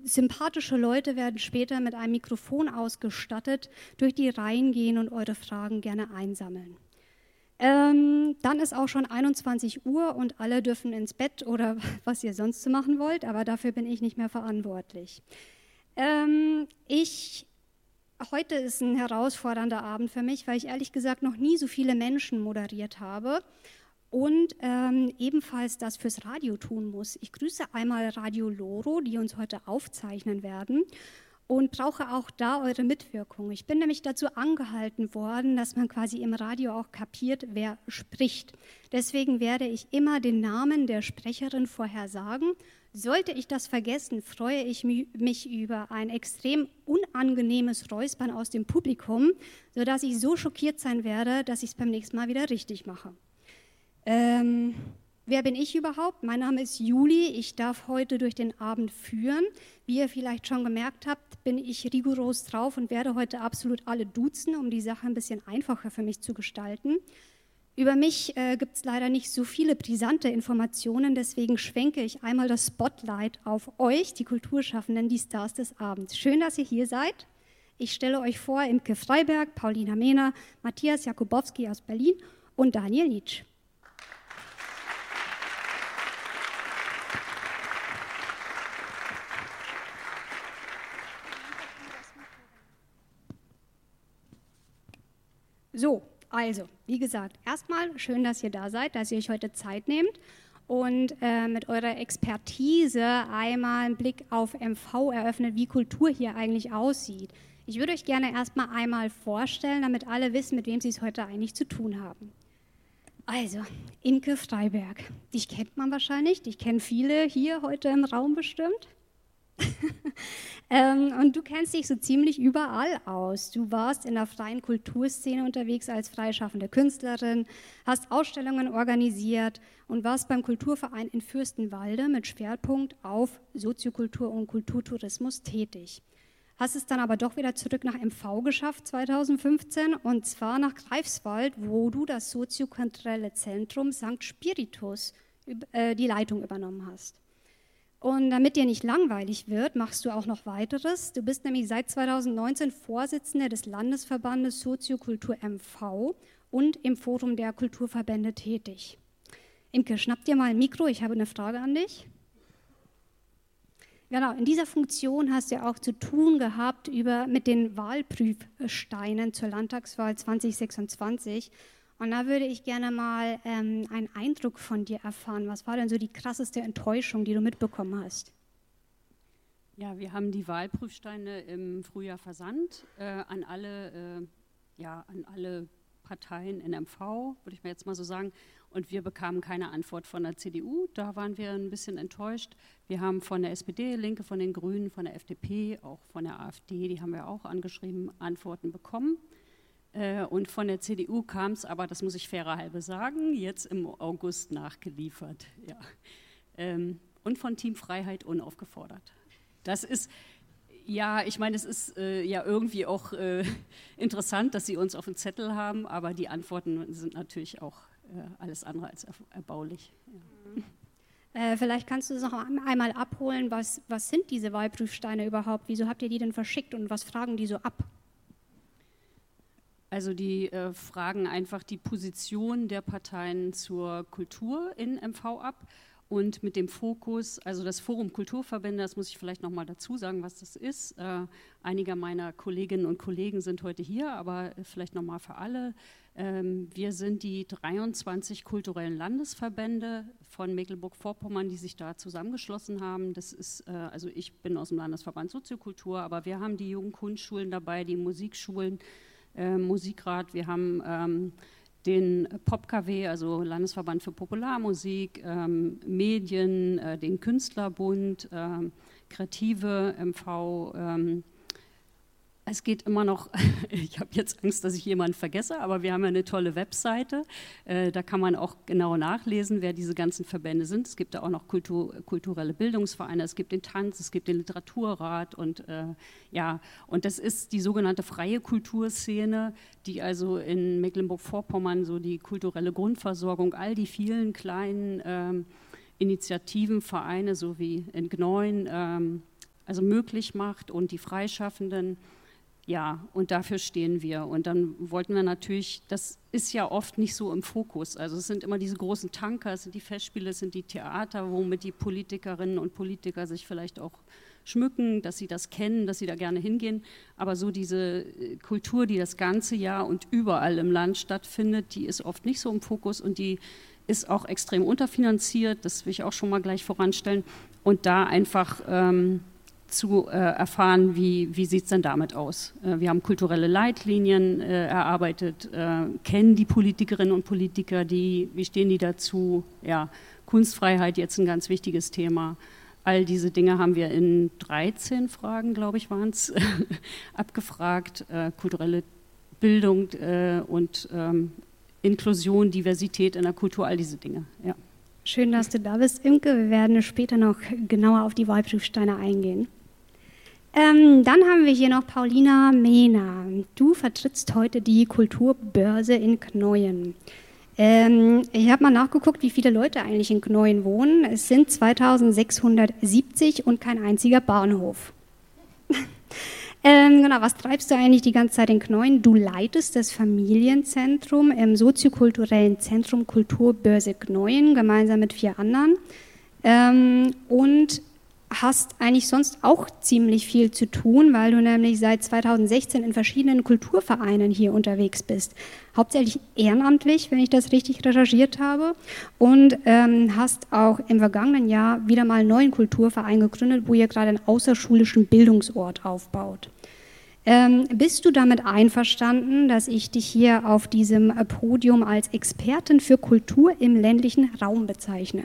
sympathische Leute werden später mit einem Mikrofon ausgestattet durch die Reihen gehen und eure Fragen gerne einsammeln. Dann ist auch schon 21 Uhr und alle dürfen ins Bett oder was ihr sonst so machen wollt, aber dafür bin ich nicht mehr verantwortlich. Heute ist ein herausfordernder Abend für mich, weil ich ehrlich gesagt noch nie so viele Menschen moderiert habe und ebenfalls das fürs Radio tun muss. Ich grüße einmal Radio Loro, die uns heute aufzeichnen werden, und brauche auch da eure Mitwirkung. Ich bin nämlich dazu angehalten worden, dass man quasi im Radio auch kapiert, wer spricht. Deswegen werde ich immer den Namen der Sprecherin vorher sagen. Sollte ich das vergessen, freue ich mich über ein extrem unangenehmes Räuspern aus dem Publikum, sodass ich so schockiert sein werde, dass ich es beim nächsten Mal wieder richtig mache. Wer bin ich überhaupt? Mein Name ist Juli, ich darf heute durch den Abend führen. Wie ihr vielleicht schon gemerkt habt, bin ich rigoros drauf und werde heute absolut alle duzen, um die Sache ein bisschen einfacher für mich zu gestalten. Über mich gibt es leider nicht so viele brisante Informationen, deswegen schwenke ich einmal das Spotlight auf euch, die Kulturschaffenden, die Stars des Abends. Schön, dass ihr hier seid. Ich stelle euch vor Imke Freiberg, Paulina Mehner, Matthias Jakubowski aus Berlin und Daniel Nitsch. So, also, wie gesagt, erstmal schön, dass ihr da seid, dass ihr euch heute Zeit nehmt und mit eurer Expertise einmal einen Blick auf MV eröffnet, wie Kultur hier eigentlich aussieht. Ich würde euch gerne erstmal einmal vorstellen, damit alle wissen, mit wem sie es heute eigentlich zu tun haben. Also, Imke Freiberg, dich kennt man wahrscheinlich, dich kennen viele hier heute im Raum bestimmt. Und du kennst dich so ziemlich überall aus. Du warst in der freien Kulturszene unterwegs als freischaffende Künstlerin, hast Ausstellungen organisiert und warst beim Kulturverein in Fürstenwalde mit Schwerpunkt auf Soziokultur und Kulturtourismus tätig. Hast es dann aber doch wieder zurück nach MV geschafft 2015 und zwar nach Greifswald, wo du das soziokulturelle Zentrum St. Spiritus die Leitung übernommen hast. Und damit dir nicht langweilig wird, machst du auch noch weiteres. Du bist nämlich seit 2019 Vorsitzende des Landesverbandes Soziokultur MV und im Forum der Kulturverbände tätig. Imke, schnapp dir mal ein Mikro, ich habe eine Frage an dich. Genau, in dieser Funktion hast du auch zu tun gehabt mit den Wahlprüfsteinen zur Landtagswahl 2026. Und da würde ich gerne mal einen Eindruck von dir erfahren. Was war denn so die krasseste Enttäuschung, die du mitbekommen hast? Ja, wir haben die Wahlprüfsteine im Frühjahr versandt an alle Parteien in MV, würde ich mir jetzt mal so sagen. Und wir bekamen keine Antwort von der CDU. Da waren wir ein bisschen enttäuscht. Wir haben von der SPD, Linke, von den Grünen, von der FDP, auch von der AfD, die haben wir auch angeschrieben, Antworten bekommen. Und von der CDU kam es aber, das muss ich fairerhalber sagen, jetzt im August nachgeliefert. Ja. Und von Team Freiheit unaufgefordert. Das ist, ja, ich meine, es ist ja irgendwie auch interessant, dass sie uns auf dem Zettel haben, aber die Antworten sind natürlich auch alles andere als erbaulich. Ja. Vielleicht kannst du es noch einmal abholen, was sind diese Wahlprüfsteine überhaupt? Wieso habt ihr die denn verschickt und was fragen die so ab? Also die fragen einfach die Position der Parteien zur Kultur in MV ab und mit dem Fokus, also das Forum Kulturverbände, das muss ich vielleicht nochmal dazu sagen, was das ist. Einige meiner Kolleginnen und Kollegen sind heute hier, aber vielleicht nochmal für alle. Wir sind die 23 kulturellen Landesverbände von Mecklenburg-Vorpommern, die sich da zusammengeschlossen haben. Das ist, also ich bin aus dem Landesverband Soziokultur, aber wir haben die Jugendkunstschulen dabei, die Musikschulen, Musikrat, wir haben den PopKW, also Landesverband für Popularmusik, Medien, den Künstlerbund, Kreative, MV. Es geht immer noch, ich habe jetzt Angst, dass ich jemanden vergesse, aber wir haben ja eine tolle Webseite, da kann man auch genau nachlesen, wer diese ganzen Verbände sind. Es gibt da auch noch kulturelle Bildungsvereine, es gibt den Tanz, es gibt den Literaturrat und ja, und das ist die sogenannte freie Kulturszene, die also in Mecklenburg-Vorpommern so die kulturelle Grundversorgung, all die vielen kleinen Initiativen, Vereine, so wie in Gneuen, also möglich macht und die Freischaffenden. Ja, und dafür stehen wir. Und dann wollten wir natürlich, das ist ja oft nicht so im Fokus. Also es sind immer diese großen Tanker, es sind die Festspiele, es sind die Theater, womit die Politikerinnen und Politiker sich vielleicht auch schmücken, dass sie das kennen, dass sie da gerne hingehen. Aber so diese Kultur, die das ganze Jahr und überall im Land stattfindet, die ist oft nicht so im Fokus und die ist auch extrem unterfinanziert. Das will ich auch schon mal gleich voranstellen. Und da einfach zu erfahren, wie sieht es denn damit aus. Wir haben kulturelle Leitlinien erarbeitet, kennen die Politikerinnen und Politiker, wie stehen die dazu? Ja, Kunstfreiheit, jetzt ein ganz wichtiges Thema. All diese Dinge haben wir in 13 Fragen, glaube ich, waren es, abgefragt. Kulturelle Bildung und Inklusion, Diversität in der Kultur, all diese Dinge, ja. Schön, dass du da bist, Imke. Wir werden später noch genauer auf die Wahlprüfsteine eingehen. Dann haben wir hier noch Paulina Mehner. Du vertrittst heute die Kulturbörse in Gnoien. Ich habe mal nachgeguckt, wie viele Leute eigentlich in Gnoien wohnen. Es sind 2670 und kein einziger Bahnhof. Genau, was treibst du eigentlich die ganze Zeit in Gnoien? Du leitest das Familienzentrum im soziokulturellen Zentrum Kulturbörse Gnoien, gemeinsam mit 4 anderen. Und hast eigentlich sonst auch ziemlich viel zu tun, weil du nämlich seit 2016 in verschiedenen Kulturvereinen hier unterwegs bist. Hauptsächlich ehrenamtlich, wenn ich das richtig recherchiert habe. Und hast auch im vergangenen Jahr wieder mal einen neuen Kulturverein gegründet, wo ihr gerade einen außerschulischen Bildungsort aufbaut. Bist du damit einverstanden, dass ich dich hier auf diesem Podium als Expertin für Kultur im ländlichen Raum bezeichne?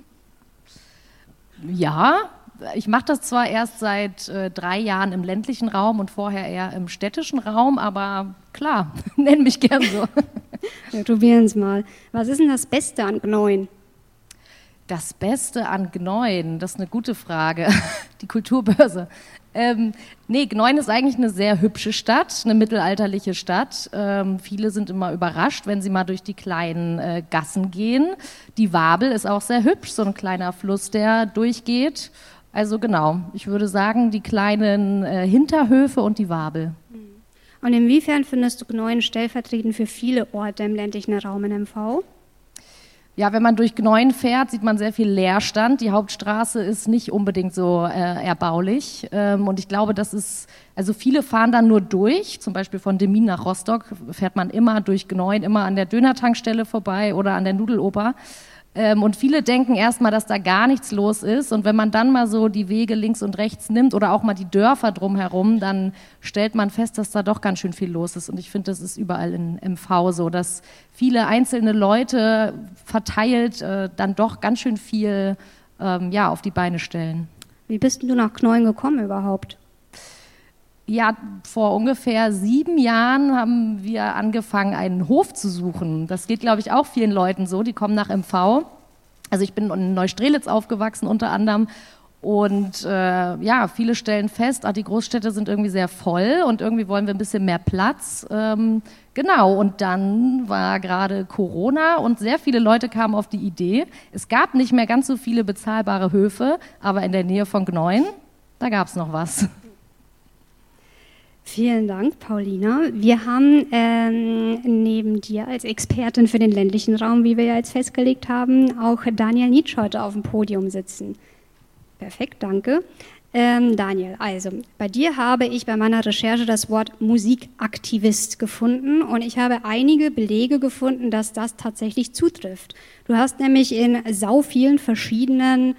Ja, ich mache das zwar erst seit 3 Jahren im ländlichen Raum und vorher eher im städtischen Raum, aber klar, nenn mich gern so. Wir probieren es mal. Was ist denn das Beste an Gnoien? Das Beste an Gnoien, das ist eine gute Frage. Die Kulturbörse. Gnoien ist eigentlich eine sehr hübsche Stadt, eine mittelalterliche Stadt. Viele sind immer überrascht, wenn sie mal durch die kleinen Gassen gehen. Die Wabel ist auch sehr hübsch, so ein kleiner Fluss, der durchgeht. Also genau, ich würde sagen, die kleinen Hinterhöfe und die Wabel. Und inwiefern findest du Gnoien stellvertretend für viele Orte im ländlichen Raum in MV? Ja, wenn man durch Gnoien fährt, sieht man sehr viel Leerstand. Die Hauptstraße ist nicht unbedingt so erbaulich. Und ich glaube, also viele fahren dann nur durch. Zum Beispiel von Demmin nach Rostock fährt man immer durch Gnoien, immer an der Dönertankstelle vorbei oder an der Nudeloper. Und viele denken erstmal, dass da gar nichts los ist. Und wenn man dann mal so die Wege links und rechts nimmt oder auch mal die Dörfer drumherum, dann stellt man fest, dass da doch ganz schön viel los ist. Und ich finde, das ist überall in MV so, dass viele einzelne Leute verteilt dann doch ganz schön viel auf die Beine stellen. Wie bist du nach Gnoien gekommen überhaupt? Ja, vor ungefähr 7 Jahren haben wir angefangen, einen Hof zu suchen. Das geht, glaube ich, auch vielen Leuten so, die kommen nach MV. Also ich bin in Neustrelitz aufgewachsen unter anderem und viele stellen fest, die Großstädte sind irgendwie sehr voll und irgendwie wollen wir ein bisschen mehr Platz. Genau, und dann war gerade Corona und sehr viele Leute kamen auf die Idee, es gab nicht mehr ganz so viele bezahlbare Höfe, aber in der Nähe von Gnoien, da gab es noch was. Vielen Dank, Paulina. Wir haben neben dir als Expertin für den ländlichen Raum, wie wir ja jetzt festgelegt haben, auch Daniel Nitsch heute auf dem Podium sitzen. Perfekt, danke. Daniel, also bei dir habe ich bei meiner Recherche das Wort Musikaktivist gefunden und ich habe einige Belege gefunden, dass das tatsächlich zutrifft. Du hast nämlich in sau vielen verschiedenen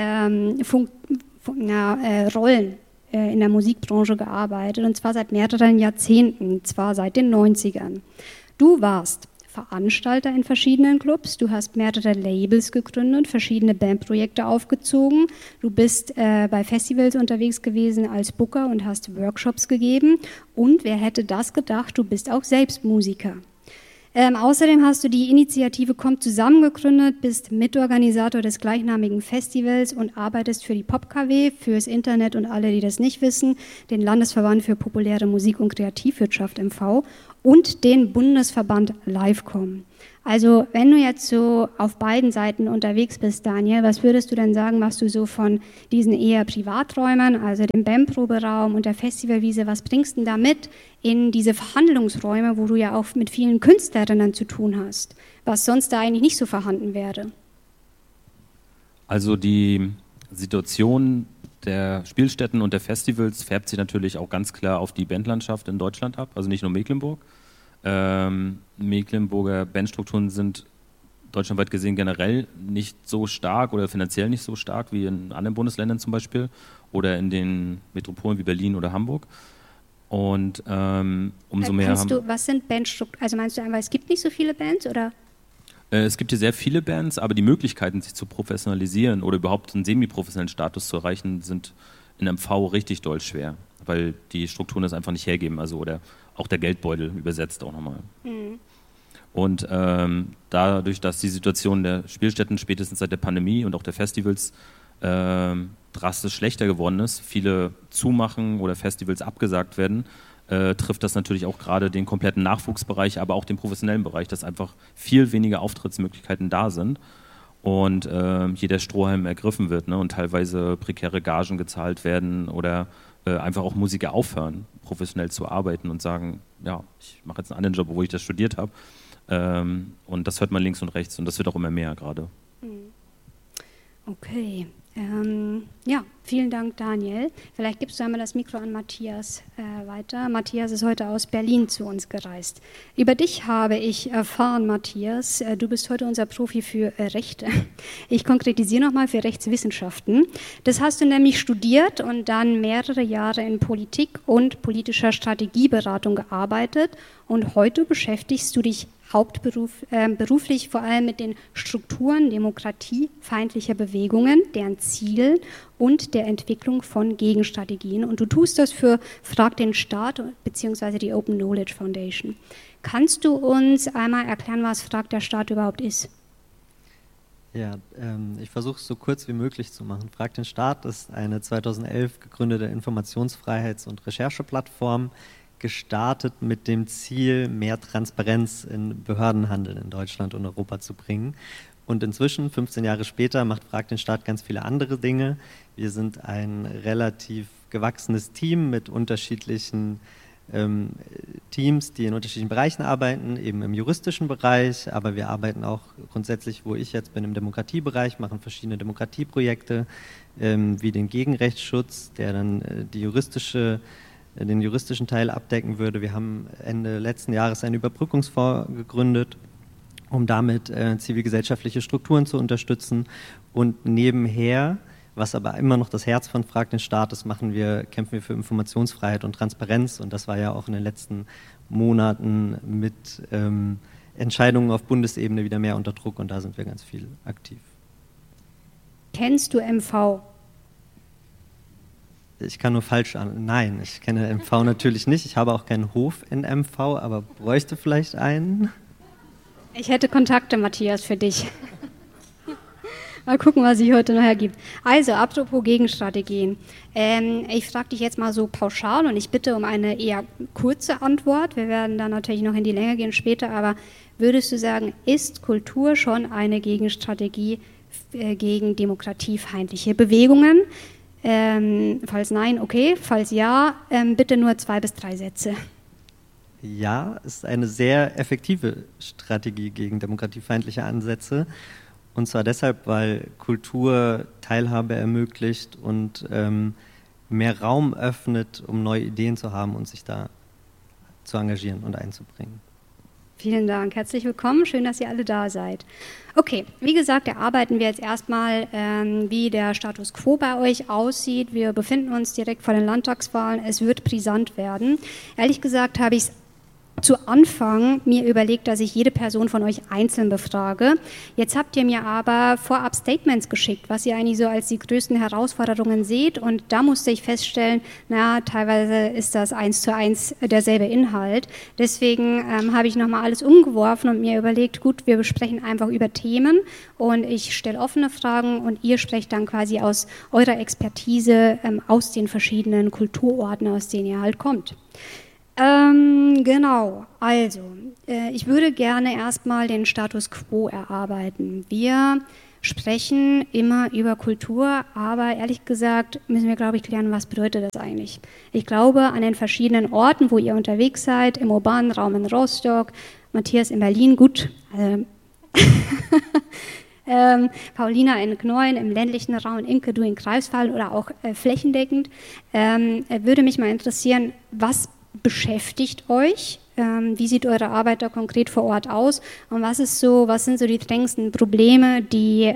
Rollen in der Musikbranche gearbeitet, und zwar seit mehreren Jahrzehnten, zwar seit den 90ern. Du warst Veranstalter in verschiedenen Clubs, du hast mehrere Labels gegründet, verschiedene Bandprojekte aufgezogen, du bist bei Festivals unterwegs gewesen als Booker und hast Workshops gegeben und wer hätte das gedacht, du bist auch selbst Musiker. Außerdem hast du die Initiative Kommt zusammen gegründet, bist Mitorganisator des gleichnamigen Festivals und arbeitest für die PopKW, fürs Internet und alle, die das nicht wissen, den Landesverband für populäre Musik und Kreativwirtschaft MV. und den Bundesverband Livecom. Also wenn du jetzt so auf beiden Seiten unterwegs bist, Daniel, was würdest du denn sagen, was du so von diesen eher Privaträumen, also dem BAM-Proberaum und der Festivalwiese, was bringst du denn da mit in diese Verhandlungsräume, wo du ja auch mit vielen Künstlerinnen zu tun hast, was sonst da eigentlich nicht so vorhanden wäre? Also die Situation der Spielstätten und der Festivals färbt sich natürlich auch ganz klar auf die Bandlandschaft in Deutschland ab, also nicht nur Mecklenburg. Mecklenburger Bandstrukturen sind deutschlandweit gesehen generell nicht so stark oder finanziell nicht so stark wie in anderen Bundesländern zum Beispiel oder in den Metropolen wie Berlin oder Hamburg. Und umso mehr was sind Bandstrukturen? Also meinst du einfach, es gibt nicht so viele Bands oder? Es gibt hier sehr viele Bands, aber die Möglichkeiten, sich zu professionalisieren oder überhaupt einen semi-professionellen Status zu erreichen, sind in MV richtig doll schwer, weil die Strukturen das einfach nicht hergeben, also oder auch der Geldbeutel übersetzt auch nochmal. Mhm. Und dadurch, dass die Situation der Spielstätten spätestens seit der Pandemie und auch der Festivals drastisch schlechter geworden ist, viele zumachen oder Festivals abgesagt werden, trifft das natürlich auch gerade den kompletten Nachwuchsbereich, aber auch den professionellen Bereich, dass einfach viel weniger Auftrittsmöglichkeiten da sind und jeder Strohhalm ergriffen wird, ne, und teilweise prekäre Gagen gezahlt werden oder einfach auch Musiker aufhören, professionell zu arbeiten und sagen, ja, ich mache jetzt einen anderen Job, wo ich das studiert habe. Und das hört man links und rechts und das wird auch immer mehr gerade. Okay. Ja, vielen Dank, Daniel. Vielleicht gibst du einmal das Mikro an Matthias weiter. Matthias ist heute aus Berlin zu uns gereist. Über dich habe ich erfahren, Matthias, du bist heute unser Profi für Rechte. Ich konkretisiere nochmal für Rechtswissenschaften. Das hast du nämlich studiert und dann mehrere Jahre in Politik und politischer Strategieberatung gearbeitet und heute beschäftigst du dich beruflich vor allem mit den Strukturen demokratiefeindlicher Bewegungen, deren Zielen und der Entwicklung von Gegenstrategien. Und du tust das für Frag den Staat bzw. die Open Knowledge Foundation. Kannst du uns einmal erklären, was Frag der Staat überhaupt ist? Ja, ich versuche es so kurz wie möglich zu machen. Frag den Staat ist eine 2011 gegründete Informationsfreiheits- und Rechercheplattform, gestartet mit dem Ziel, mehr Transparenz in Behördenhandeln in Deutschland und Europa zu bringen. Und inzwischen, 15 Jahre später, macht Frag den Staat ganz viele andere Dinge. Wir sind ein relativ gewachsenes Team mit unterschiedlichen Teams, die in unterschiedlichen Bereichen arbeiten, eben im juristischen Bereich, aber wir arbeiten auch grundsätzlich, wo ich jetzt bin, im Demokratiebereich, machen verschiedene Demokratieprojekte, wie den Gegenrechtsschutz, der dann den juristischen Teil abdecken würde. Wir haben Ende letzten Jahres einen Überbrückungsfonds gegründet, um damit zivilgesellschaftliche Strukturen zu unterstützen. Und nebenher, was aber immer noch das Herz von Frag den Staat ist, kämpfen wir für Informationsfreiheit und Transparenz. Und das war ja auch in den letzten Monaten mit Entscheidungen auf Bundesebene wieder mehr unter Druck. Und da sind wir ganz viel aktiv. Kennst du MV? Ich kann nur falsch an. Nein, ich kenne MV natürlich nicht. Ich habe auch keinen Hof in MV, aber bräuchte vielleicht einen. Ich hätte Kontakte, Matthias, für dich. Mal gucken, was sich heute noch ergibt. Also, apropos Gegenstrategien. Ich frage dich jetzt mal so pauschal und ich bitte um eine eher kurze Antwort. Wir werden dann natürlich noch in die Länge gehen später, aber würdest du sagen, ist Kultur schon eine Gegenstrategie gegen demokratiefeindliche Bewegungen? Falls nein, okay. Falls ja, bitte nur 2 bis 3 Sätze. Ja, es ist eine sehr effektive Strategie gegen demokratiefeindliche Ansätze. Und zwar deshalb, weil Kultur Teilhabe ermöglicht und mehr Raum öffnet, um neue Ideen zu haben und sich da zu engagieren und einzubringen. Vielen Dank, herzlich willkommen, schön, dass ihr alle da seid. Okay, wie gesagt, erarbeiten wir jetzt erstmal, wie der Status quo bei euch aussieht. Wir befinden uns direkt vor den Landtagswahlen, es wird brisant werden. Ehrlich gesagt habe ich es zu Anfang mir überlegt, dass ich jede Person von euch einzeln befrage. Jetzt habt ihr mir aber vorab Statements geschickt, was ihr eigentlich so als die größten Herausforderungen seht. Und da musste ich feststellen, teilweise ist das 1:1 derselbe Inhalt. Deswegen habe ich nochmal alles umgeworfen und mir überlegt, gut, wir besprechen einfach über Themen und ich stelle offene Fragen und ihr sprecht dann quasi aus eurer Expertise aus den verschiedenen Kulturorten, aus denen ihr halt kommt. Genau, also ich würde gerne erstmal den Status quo erarbeiten. Wir sprechen immer über Kultur, aber ehrlich gesagt müssen wir, glaube ich, klären, was bedeutet das eigentlich. Ich glaube, an den verschiedenen Orten, wo ihr unterwegs seid, im urbanen Raum in Rostock, Matthias in Berlin, gut, Paulina in Gneuen, im ländlichen Raum, Imke, du in Greifswald oder auch flächendeckend, würde mich mal interessieren, was beschäftigt euch? Wie sieht eure Arbeit da konkret vor Ort aus? Und was sind so die drängendsten Probleme, die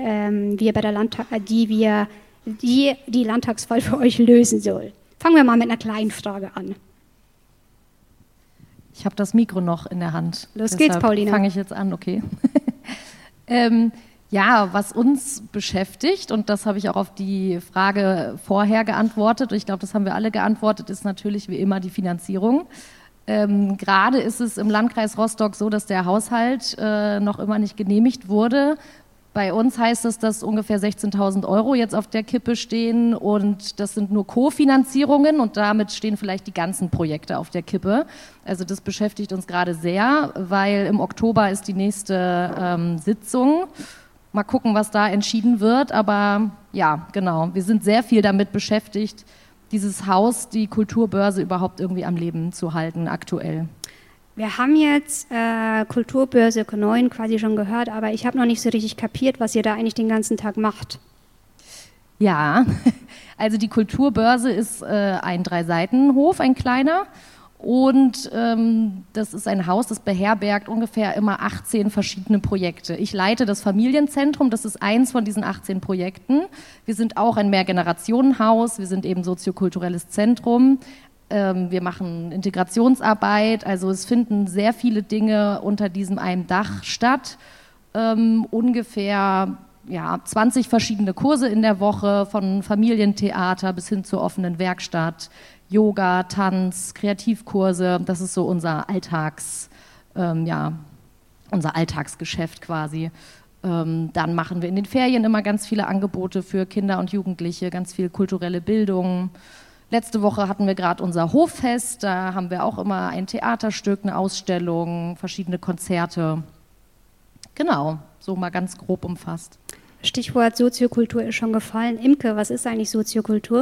die Landtagswahl für euch lösen soll? Fangen wir mal mit einer kleinen Frage an. Ich habe das Mikro noch in der Hand. Los geht's, Paulina. Fange ich jetzt an, okay. Ja, was uns beschäftigt, und das habe ich auch auf die Frage vorher geantwortet, und ich glaube, das haben wir alle geantwortet, ist natürlich wie immer die Finanzierung. Gerade ist es im Landkreis Rostock so, dass der Haushalt noch immer nicht genehmigt wurde. Bei uns heißt es, dass ungefähr 16.000 € jetzt auf der Kippe stehen, und das sind nur Kofinanzierungen, und damit stehen vielleicht die ganzen Projekte auf der Kippe. Also das beschäftigt uns gerade sehr, weil im Oktober ist die nächste Sitzung. Mal gucken, was da entschieden wird, aber ja, genau, wir sind sehr viel damit beschäftigt, dieses Haus, die Kulturbörse überhaupt irgendwie am Leben zu halten, aktuell. Wir haben jetzt Kulturbörse Gneuen quasi schon gehört, aber ich habe noch nicht so richtig kapiert, was ihr da eigentlich den ganzen Tag macht. Ja, also die Kulturbörse ist ein 3-Seiten-Hof, ein kleiner. Und das ist ein Haus, das beherbergt ungefähr immer 18 verschiedene Projekte. Ich leite das Familienzentrum, das ist eins von diesen 18 Projekten. Wir sind auch ein Mehrgenerationenhaus, wir sind eben soziokulturelles Zentrum. Wir machen Integrationsarbeit, also es finden sehr viele Dinge unter diesem einen Dach statt. Ungefähr 20 verschiedene Kurse in der Woche, von Familientheater bis hin zur offenen Werkstatt. Yoga, Tanz, Kreativkurse, das ist so unser Alltagsgeschäft quasi. Dann machen wir in den Ferien immer ganz viele Angebote für Kinder und Jugendliche, ganz viel kulturelle Bildung. Letzte Woche hatten wir gerade unser Hoffest, da haben wir auch immer ein Theaterstück, eine Ausstellung, verschiedene Konzerte. Genau, so mal ganz grob umfasst. Stichwort Soziokultur ist schon gefallen. Imke, was ist eigentlich Soziokultur?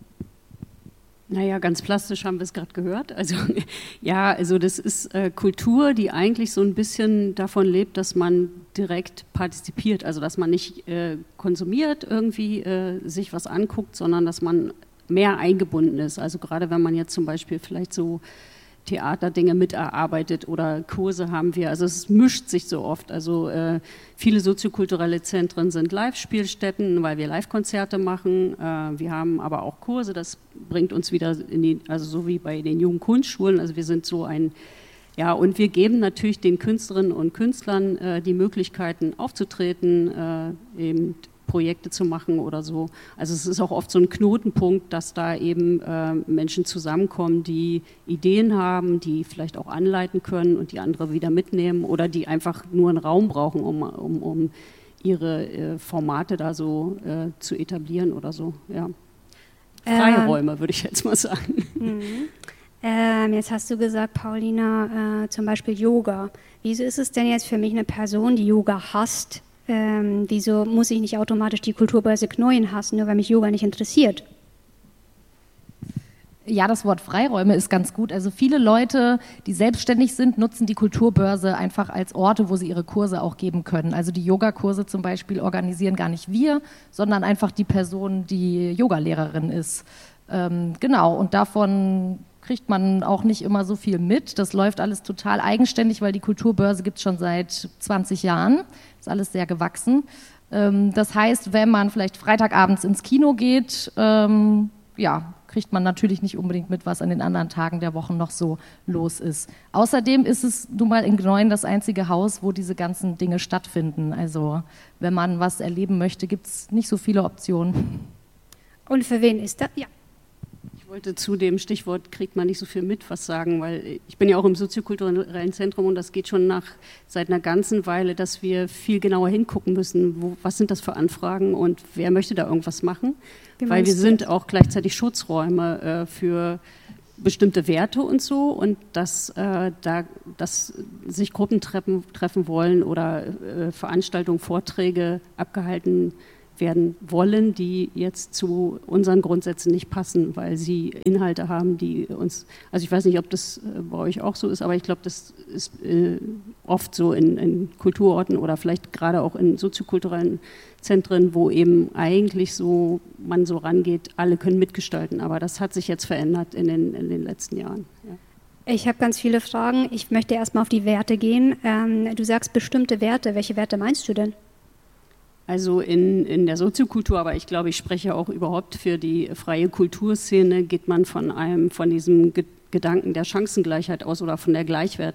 Naja, ganz plastisch haben wir es gerade gehört. Also das ist Kultur, die eigentlich so ein bisschen davon lebt, dass man direkt partizipiert, also dass man nicht konsumiert, irgendwie sich was anguckt, sondern dass man mehr eingebunden ist. Also gerade wenn man jetzt zum Beispiel vielleicht so Theaterdinge miterarbeitet oder Kurse haben wir, also es mischt sich so oft. Also viele soziokulturelle Zentren sind Live-Spielstätten, weil wir Live-Konzerte machen. Wir haben aber auch Kurse, das bringt uns wieder also so wie bei den Jugendkunstschulen, also wir sind so und wir geben natürlich den Künstlerinnen und Künstlern die Möglichkeiten aufzutreten, eben Projekte zu machen oder so. Also es ist auch oft so ein Knotenpunkt, dass da eben Menschen zusammenkommen, die Ideen haben, die vielleicht auch anleiten können und die andere wieder mitnehmen oder die einfach nur einen Raum brauchen, um ihre Formate da so zu etablieren oder so. Ja. Freiräume, würde ich jetzt mal sagen. Jetzt hast du gesagt, Paulina, zum Beispiel Yoga. Wieso ist es denn jetzt für mich eine Person, die Yoga hasst? Wieso muss ich nicht automatisch die Kulturbörse Gneuen hassen, nur weil mich Yoga nicht interessiert? Ja, das Wort Freiräume ist ganz gut. Also viele Leute, die selbstständig sind, nutzen die Kulturbörse einfach als Orte, wo sie ihre Kurse auch geben können. Also die Yogakurse zum Beispiel organisieren gar nicht wir, sondern einfach die Person, die Yogalehrerin ist. Genau, und davon kriegt man auch nicht immer so viel mit. Das läuft alles total eigenständig, weil die Kulturbörse gibt es schon seit 20 Jahren. Ist alles sehr gewachsen. Das heißt, wenn man vielleicht Freitagabends ins Kino geht, kriegt man natürlich nicht unbedingt mit, was an den anderen Tagen der Woche noch so los ist. Außerdem ist es nun mal in Gneuen das einzige Haus, wo diese ganzen Dinge stattfinden. Also wenn man was erleben möchte, gibt es nicht so viele Optionen. Und für wen ist das? Ja. Ich wollte zu dem Stichwort kriegt man nicht so viel mit was sagen, weil ich bin ja auch im soziokulturellen Zentrum und das geht schon seit einer ganzen Weile, dass wir viel genauer hingucken müssen, was sind das für Anfragen und wer möchte da irgendwas machen, weil wir sind auch gleichzeitig Schutzräume für bestimmte Werte und so und dass sich Gruppen treffen wollen oder Veranstaltungen, Vorträge abgehalten werden wollen, die jetzt zu unseren Grundsätzen nicht passen, weil sie Inhalte haben, die uns, also ich weiß nicht, ob das bei euch auch so ist, aber ich glaube, das ist oft so in Kulturorten oder vielleicht gerade auch in soziokulturellen Zentren, wo eben eigentlich so man so rangeht, alle können mitgestalten, aber das hat sich jetzt verändert in den letzten Jahren. Ja. Ich habe ganz viele Fragen. Ich möchte erstmal auf die Werte gehen. Du sagst bestimmte Werte. Welche Werte meinst du denn? Also in der Soziokultur, aber ich glaube, ich spreche auch überhaupt für die freie Kulturszene, geht man von diesem Gedanken der Chancengleichheit aus oder von der Gleichheit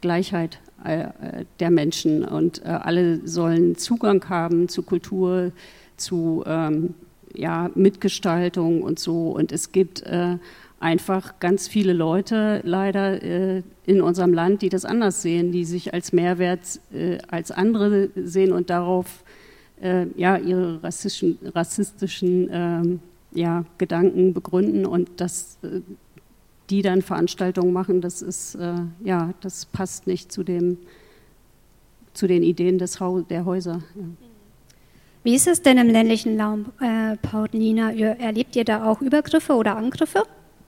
der Menschen. Und alle sollen Zugang haben zu Kultur, zu Mitgestaltung und so. Und es gibt einfach ganz viele Leute leider in unserem Land, die das anders sehen, die sich als Mehrwert als andere sehen und darauf ihre rassistischen Gedanken begründen und dass die dann Veranstaltungen machen, das ist das passt nicht zu den Ideen der Häuser. Ja. Wie ist es denn im ländlichen Raum, Paulina? Erlebt ihr da auch Übergriffe oder Angriffe?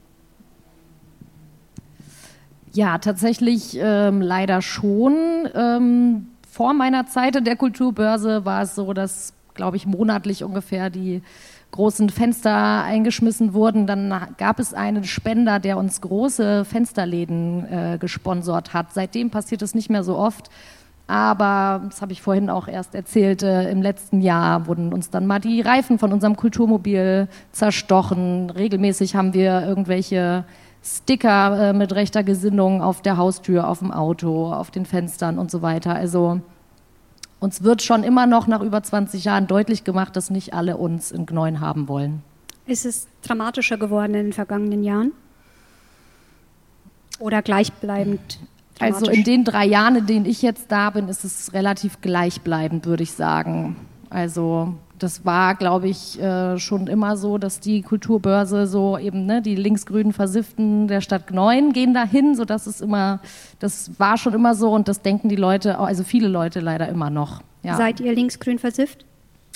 Ja, tatsächlich leider schon. Vor meiner Zeit in der Kulturbörse war es so, dass, glaube ich, monatlich ungefähr die großen Fenster eingeschmissen wurden. Dann gab es einen Spender, der uns große Fensterläden gesponsert hat. Seitdem passiert es nicht mehr so oft. Aber, das habe ich vorhin auch erst erzählt, im letzten Jahr wurden uns dann mal die Reifen von unserem Kulturmobil zerstochen. Regelmäßig haben wir irgendwelche Sticker mit rechter Gesinnung auf der Haustür, auf dem Auto, auf den Fenstern und so weiter. Also uns wird schon immer noch nach über 20 Jahren deutlich gemacht, dass nicht alle uns in Gneuen haben wollen. Ist es dramatischer geworden in den vergangenen Jahren? Oder gleichbleibend dramatisch? Also in den 3 Jahren, in denen ich jetzt da bin, ist es relativ gleichbleibend, würde ich sagen. Also das war, glaube ich, schon immer so, dass die Kulturbörse so eben, die linksgrünen Versifften der Stadt Gneuen gehen dahin, sodass das war schon immer so und das denken die Leute, also viele Leute leider immer noch. Ja. Seid ihr linksgrün versifft?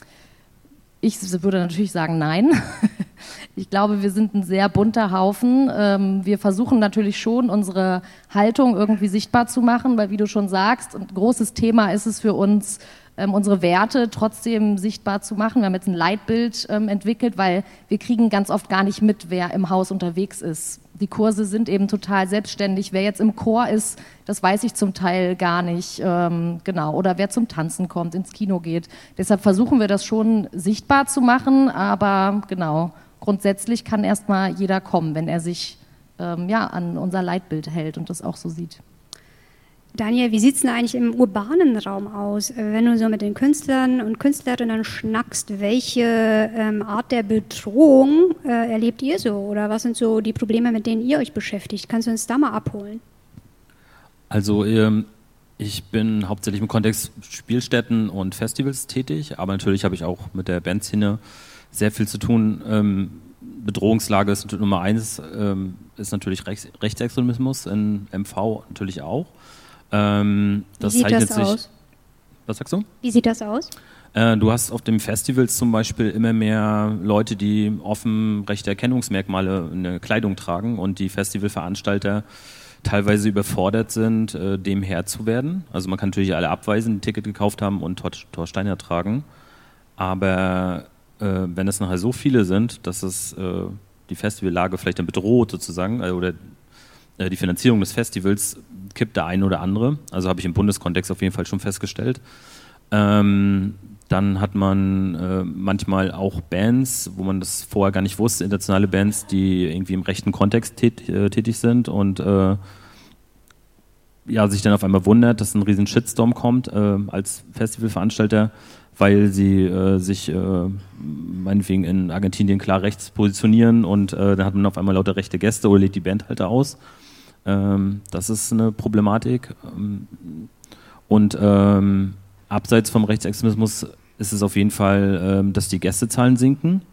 Ich würde natürlich sagen, nein. Ich glaube, wir sind ein sehr bunter Haufen. Wir versuchen natürlich schon, unsere Haltung irgendwie sichtbar zu machen, weil, wie du schon sagst, ein großes Thema ist es für uns, unsere Werte trotzdem sichtbar zu machen. Wir haben jetzt ein Leitbild entwickelt, weil wir kriegen ganz oft gar nicht mit, wer im Haus unterwegs ist. Die Kurse sind eben total selbstständig. Wer jetzt im Chor ist, das weiß ich zum Teil gar nicht. Genau. Oder wer zum Tanzen kommt, ins Kino geht. Deshalb versuchen wir das schon sichtbar zu machen, aber genau, grundsätzlich kann erstmal jeder kommen, wenn er sich an unser Leitbild hält und das auch so sieht. Daniel, wie sieht es denn eigentlich im urbanen Raum aus? Wenn du so mit den Künstlern und Künstlerinnen schnackst, welche Art der Bedrohung erlebt ihr so? Oder was sind so die Probleme, mit denen ihr euch beschäftigt? Kannst du uns da mal abholen? Also ich bin hauptsächlich im Kontext Spielstätten und Festivals tätig, aber natürlich habe ich auch mit der Bandszene sehr viel zu tun. Bedrohungslage ist Nummer 1, ist natürlich Rechtsextremismus in MV natürlich auch. Wie sieht das aus? Was sagst du? Wie sieht das aus? Du hast auf den Festivals zum Beispiel immer mehr Leute, die offen rechte Erkennungsmerkmale in der Kleidung tragen und die Festivalveranstalter teilweise überfordert sind, dem Herr zu werden. Also man kann natürlich alle abweisen, die ein Ticket gekauft haben und Thor Steiner tragen. Aber wenn es nachher so viele sind, dass es die Festivallage vielleicht dann bedroht sozusagen, oder die Finanzierung des Festivals kippt der eine oder andere. Also habe ich im Bundeskontext auf jeden Fall schon festgestellt. Dann hat man manchmal auch Bands, wo man das vorher gar nicht wusste, internationale Bands, die irgendwie im rechten Kontext tätig sind und sich dann auf einmal wundert, dass ein riesen Shitstorm kommt als Festivalveranstalter, weil sie sich meinetwegen in Argentinien klar rechts positionieren und dann hat man auf einmal lauter rechte Gäste oder lädt die Band halt aus. Das ist eine Problematik. Und abseits vom Rechtsextremismus ist es auf jeden Fall, dass die Gästezahlen sinken.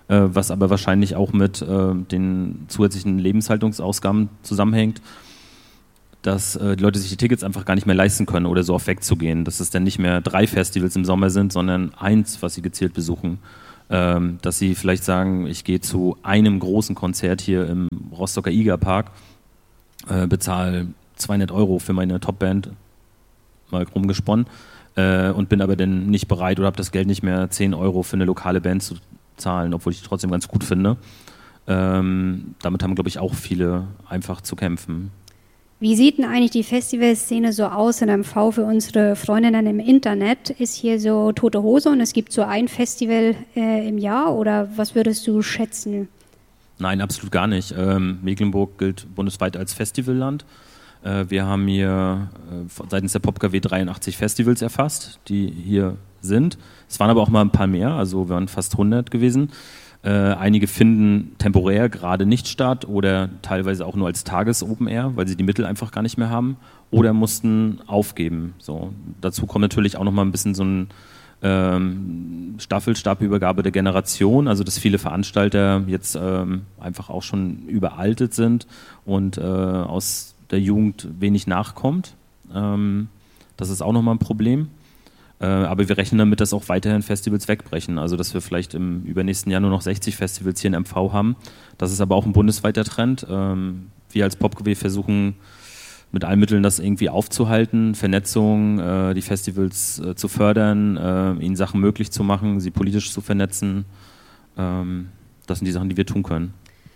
was aber wahrscheinlich auch mit den zusätzlichen Lebenshaltungsausgaben zusammenhängt, dass die Leute sich die Tickets einfach gar nicht mehr leisten können oder so oft wegzugehen, dass es dann nicht mehr 3 Festivals im Sommer sind, sondern 1, was sie gezielt besuchen. Dass sie vielleicht sagen, ich gehe zu einem großen Konzert hier im Rostocker Igerpark, bezahle 200 € für meine Topband, mal rumgesponnen, und bin aber dann nicht bereit oder habe das Geld nicht mehr, 10 € für eine lokale Band zu zahlen, obwohl ich die trotzdem ganz gut finde. Damit haben, glaube ich, auch viele einfach zu kämpfen. Wie sieht denn eigentlich die Festivalszene so aus in MV für unsere Freundinnen im Internet? Ist hier so tote Hose und es gibt so ein Festival im Jahr oder was würdest du schätzen? Nein, absolut gar nicht. Mecklenburg gilt bundesweit als Festivalland. Wir haben hier seitens der PopKW 83 Festivals erfasst, die hier sind. Es waren aber auch mal ein paar mehr, also wir waren fast 100 gewesen. Einige finden temporär gerade nicht statt oder teilweise auch nur als Tages-Open Air, weil sie die Mittel einfach gar nicht mehr haben oder mussten aufgeben. So. Dazu kommt natürlich auch noch mal ein bisschen so ein Staffelstabübergabe der Generation, also dass viele Veranstalter jetzt einfach auch schon überaltet sind und aus der Jugend wenig nachkommt. Das ist auch nochmal ein Problem. Aber wir rechnen damit, dass auch weiterhin Festivals wegbrechen. Also dass wir vielleicht im übernächsten Jahr nur noch 60 Festivals hier in MV haben. Das ist aber auch ein bundesweiter Trend. Wir als PopKW versuchen mit allen Mitteln das irgendwie aufzuhalten, Vernetzung, die Festivals zu fördern, ihnen Sachen möglich zu machen, sie politisch zu vernetzen. Das sind die Sachen, die wir tun können.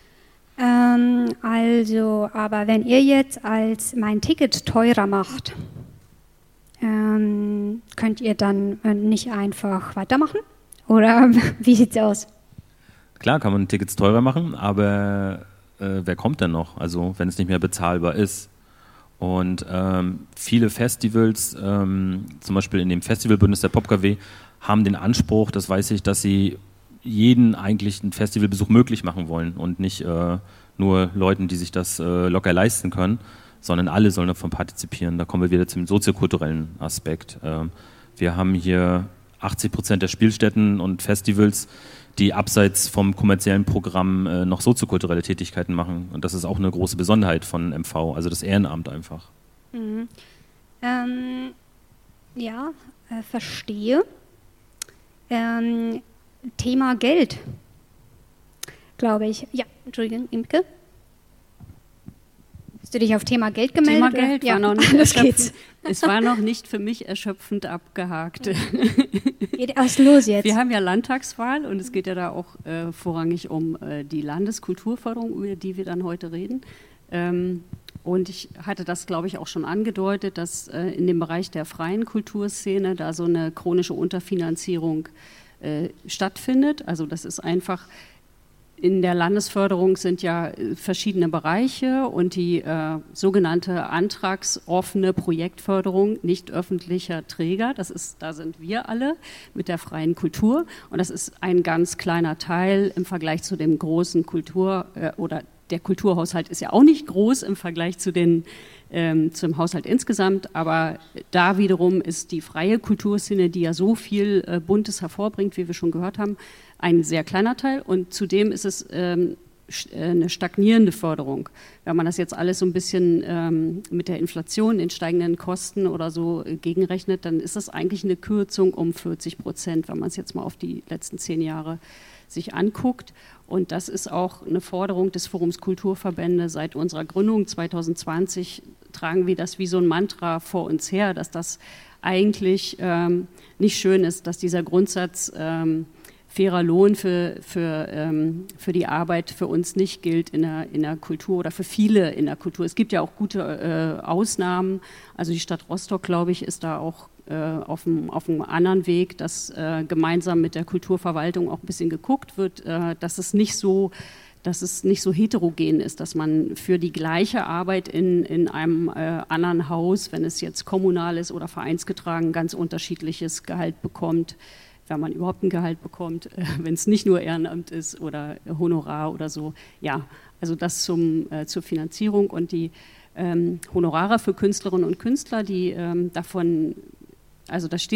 Also, aber wenn ihr jetzt als mein Ticket teurer macht, könnt ihr dann nicht einfach weitermachen? Oder wie sieht's aus? Klar kann man Tickets teurer machen, aber wer kommt denn noch? Also wenn es nicht mehr bezahlbar ist. Und viele Festivals, zum Beispiel in dem Festivalbündnis der PopKW, haben den Anspruch, das weiß ich, dass sie jeden eigentlich einen Festivalbesuch möglich machen wollen und nicht nur Leuten, die sich das locker leisten können, sondern alle sollen davon partizipieren. Da kommen wir wieder zum soziokulturellen Aspekt. Wir haben hier 80% der Spielstätten und Festivals, die abseits vom kommerziellen Programm noch soziokulturelle Tätigkeiten machen. Und das ist auch eine große Besonderheit von MV, also das Ehrenamt einfach. Mhm. Verstehe. Thema Geld, glaube ich. Ja, Entschuldigung, Imke. Hast du dich auf Thema Geld gemeldet? Thema Geld war noch nicht erschöpfend. Es war noch nicht für mich erschöpfend abgehakt. Geht erst los jetzt. Wir haben ja Landtagswahl und es geht ja da auch vorrangig um die Landeskulturförderung, über die wir dann heute reden. Und ich hatte das, glaube ich, auch schon angedeutet, dass in dem Bereich der freien Kulturszene da so eine chronische Unterfinanzierung stattfindet. Also das ist einfach, in der Landesförderung sind ja verschiedene Bereiche und die sogenannte antragsoffene Projektförderung nicht öffentlicher Träger, da sind wir alle mit der freien Kultur und das ist ein ganz kleiner Teil im Vergleich zu dem großen oder der Kulturhaushalt ist ja auch nicht groß im Vergleich zu zum Haushalt insgesamt, aber da wiederum ist die freie Kulturszene, die ja so viel Buntes hervorbringt, wie wir schon gehört haben, ein sehr kleiner Teil und zudem ist es eine stagnierende Förderung. Wenn man das jetzt alles so ein bisschen mit der Inflation, den steigenden Kosten oder so gegenrechnet, dann ist das eigentlich eine Kürzung um 40%, wenn man es jetzt mal auf die letzten 10 Jahre sich anguckt. Und das ist auch eine Forderung des Forums Kulturverbände. Seit unserer Gründung 2020 tragen wir das wie so ein Mantra vor uns her, dass das eigentlich nicht schön ist, dass dieser Grundsatz fairer Lohn für die Arbeit für uns nicht gilt in der Kultur oder für viele in der Kultur. Es gibt ja auch gute Ausnahmen. Also die Stadt Rostock, glaube ich, ist da auch auf einem anderen Weg, dass gemeinsam mit der Kulturverwaltung auch ein bisschen geguckt wird, dass es nicht so heterogen ist, dass man für die gleiche Arbeit in einem anderen Haus, wenn es jetzt kommunal ist oder vereinsgetragen, ganz unterschiedliches Gehalt bekommt, wenn man überhaupt ein Gehalt bekommt, wenn es nicht nur Ehrenamt ist oder Honorar oder so. Ja, also das zur Finanzierung und die Honorare für Künstlerinnen und Künstler, die davon, also da steht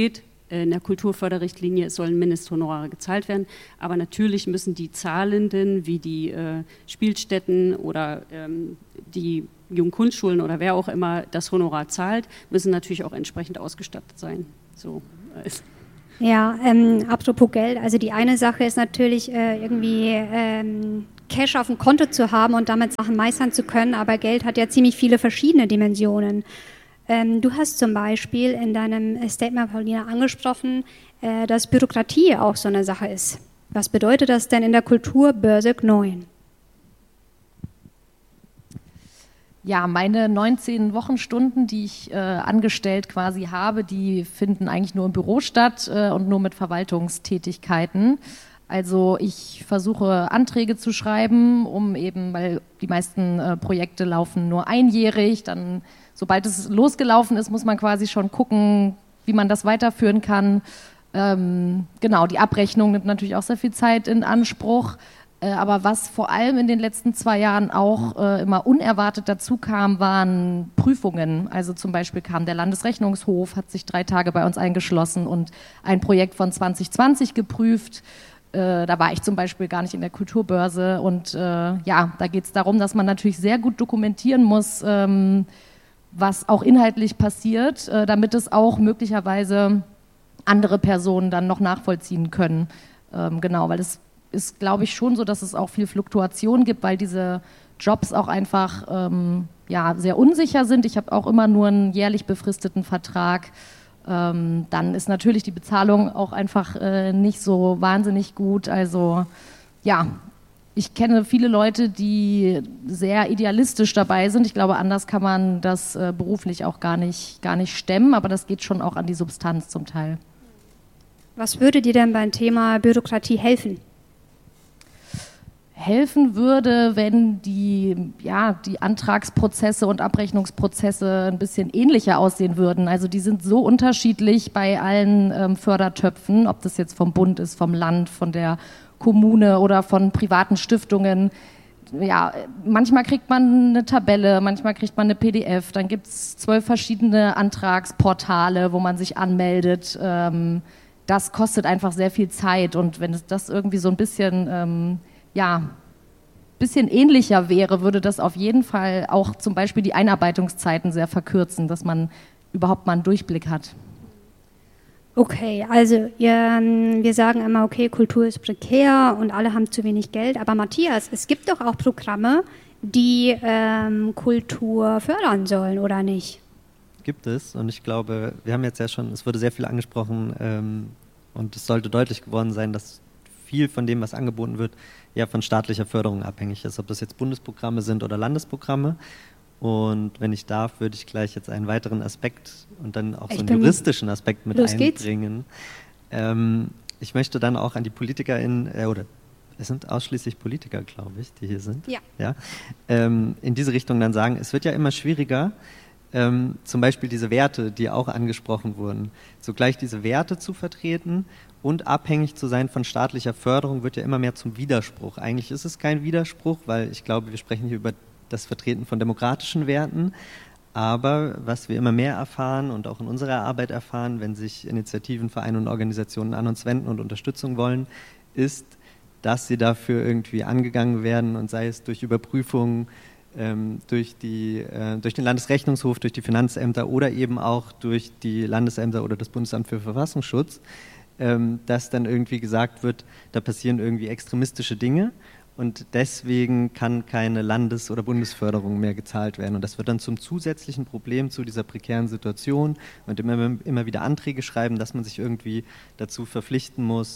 in der Kulturförderrichtlinie, es sollen Mindesthonorare gezahlt werden, aber natürlich müssen die Zahlenden, wie die Spielstätten oder die Jugendkunstschulen oder wer auch immer das Honorar zahlt, müssen natürlich auch entsprechend ausgestattet sein. So. Ja, apropos Geld, also die eine Sache ist natürlich irgendwie Cash auf dem Konto zu haben und damit Sachen meistern zu können, aber Geld hat ja ziemlich viele verschiedene Dimensionen. Du hast zum Beispiel in deinem Statement, Paulina, angesprochen, dass Bürokratie auch so eine Sache ist. Was bedeutet das denn in der Kulturbörse Gnoien? Ja, meine 19 Wochenstunden, die ich angestellt quasi habe, die finden eigentlich nur im Büro statt und nur mit Verwaltungstätigkeiten. Also ich versuche Anträge zu schreiben, weil die meisten Projekte laufen nur einjährig, dann sobald es losgelaufen ist, muss man quasi schon gucken, wie man das weiterführen kann. Genau, die Abrechnung nimmt natürlich auch sehr viel Zeit in Anspruch. Aber was vor allem in den letzten 2 Jahren auch immer unerwartet dazu kam, waren Prüfungen. Also zum Beispiel kam der Landesrechnungshof, hat sich 3 Tage bei uns eingeschlossen und ein Projekt von 2020 geprüft. Da war ich zum Beispiel gar nicht in der Kulturbörse. Und da geht es darum, dass man natürlich sehr gut dokumentieren muss, was auch inhaltlich passiert, damit es auch möglicherweise andere Personen dann noch nachvollziehen können. Genau, weil es ist, glaube ich, schon so, dass es auch viel Fluktuation gibt, weil diese Jobs auch einfach sehr unsicher sind. Ich habe auch immer nur einen jährlich befristeten Vertrag. Dann ist natürlich die Bezahlung auch einfach nicht so wahnsinnig gut. Also ja, ich kenne viele Leute, die sehr idealistisch dabei sind. Ich glaube, anders kann man das beruflich auch gar nicht stemmen, aber das geht schon auch an die Substanz zum Teil. Was würde dir denn beim Thema Bürokratie helfen? Helfen würde, wenn die Antragsprozesse und Abrechnungsprozesse ein bisschen ähnlicher aussehen würden. Also die sind so unterschiedlich bei allen Fördertöpfen, ob das jetzt vom Bund ist, vom Land, von der Kommune oder von privaten Stiftungen. Ja, manchmal kriegt man eine Tabelle, manchmal kriegt man eine PDF, dann gibt es 12 verschiedene Antragsportale, wo man sich anmeldet. Das kostet einfach sehr viel Zeit und wenn es das irgendwie so ein bisschen ähnlicher wäre, würde das auf jeden Fall auch zum Beispiel die Einarbeitungszeiten sehr verkürzen, dass man überhaupt mal einen Durchblick hat. Okay, also wir sagen immer, okay, Kultur ist prekär und alle haben zu wenig Geld, aber Matthias, es gibt doch auch Programme, die Kultur fördern sollen, oder nicht? Gibt es, und ich glaube, wir haben jetzt ja schon, es wurde sehr viel angesprochen und es sollte deutlich geworden sein, dass viel von dem, was angeboten wird, ja von staatlicher Förderung abhängig ist, ob das jetzt Bundesprogramme sind oder Landesprogramme. Und wenn ich darf, würde ich gleich jetzt einen weiteren Aspekt und dann auch so einen juristischen Aspekt mit einbringen. Ich möchte dann auch an die PolitikerInnen, oder es sind ausschließlich Politiker, glaube ich, die hier sind, in diese Richtung dann sagen, es wird ja immer schwieriger, zum Beispiel diese Werte, die auch angesprochen wurden, zugleich diese Werte zu vertreten und abhängig zu sein von staatlicher Förderung wird ja immer mehr zum Widerspruch. Eigentlich ist es kein Widerspruch, weil ich glaube, wir sprechen hier über das Vertreten von demokratischen Werten. Aber was wir immer mehr erfahren und auch in unserer Arbeit erfahren, wenn sich Initiativen, Vereine und Organisationen an uns wenden und Unterstützung wollen, ist, dass sie dafür irgendwie angegangen werden und sei es durch Überprüfungen, durch den Landesrechnungshof, durch die Finanzämter oder eben auch durch die Landesämter oder das Bundesamt für Verfassungsschutz, dass dann irgendwie gesagt wird, da passieren irgendwie extremistische Dinge und deswegen kann keine Landes- oder Bundesförderung mehr gezahlt werden. Und das wird dann zum zusätzlichen Problem zu dieser prekären Situation und immer wieder Anträge schreiben, dass man sich irgendwie dazu verpflichten muss,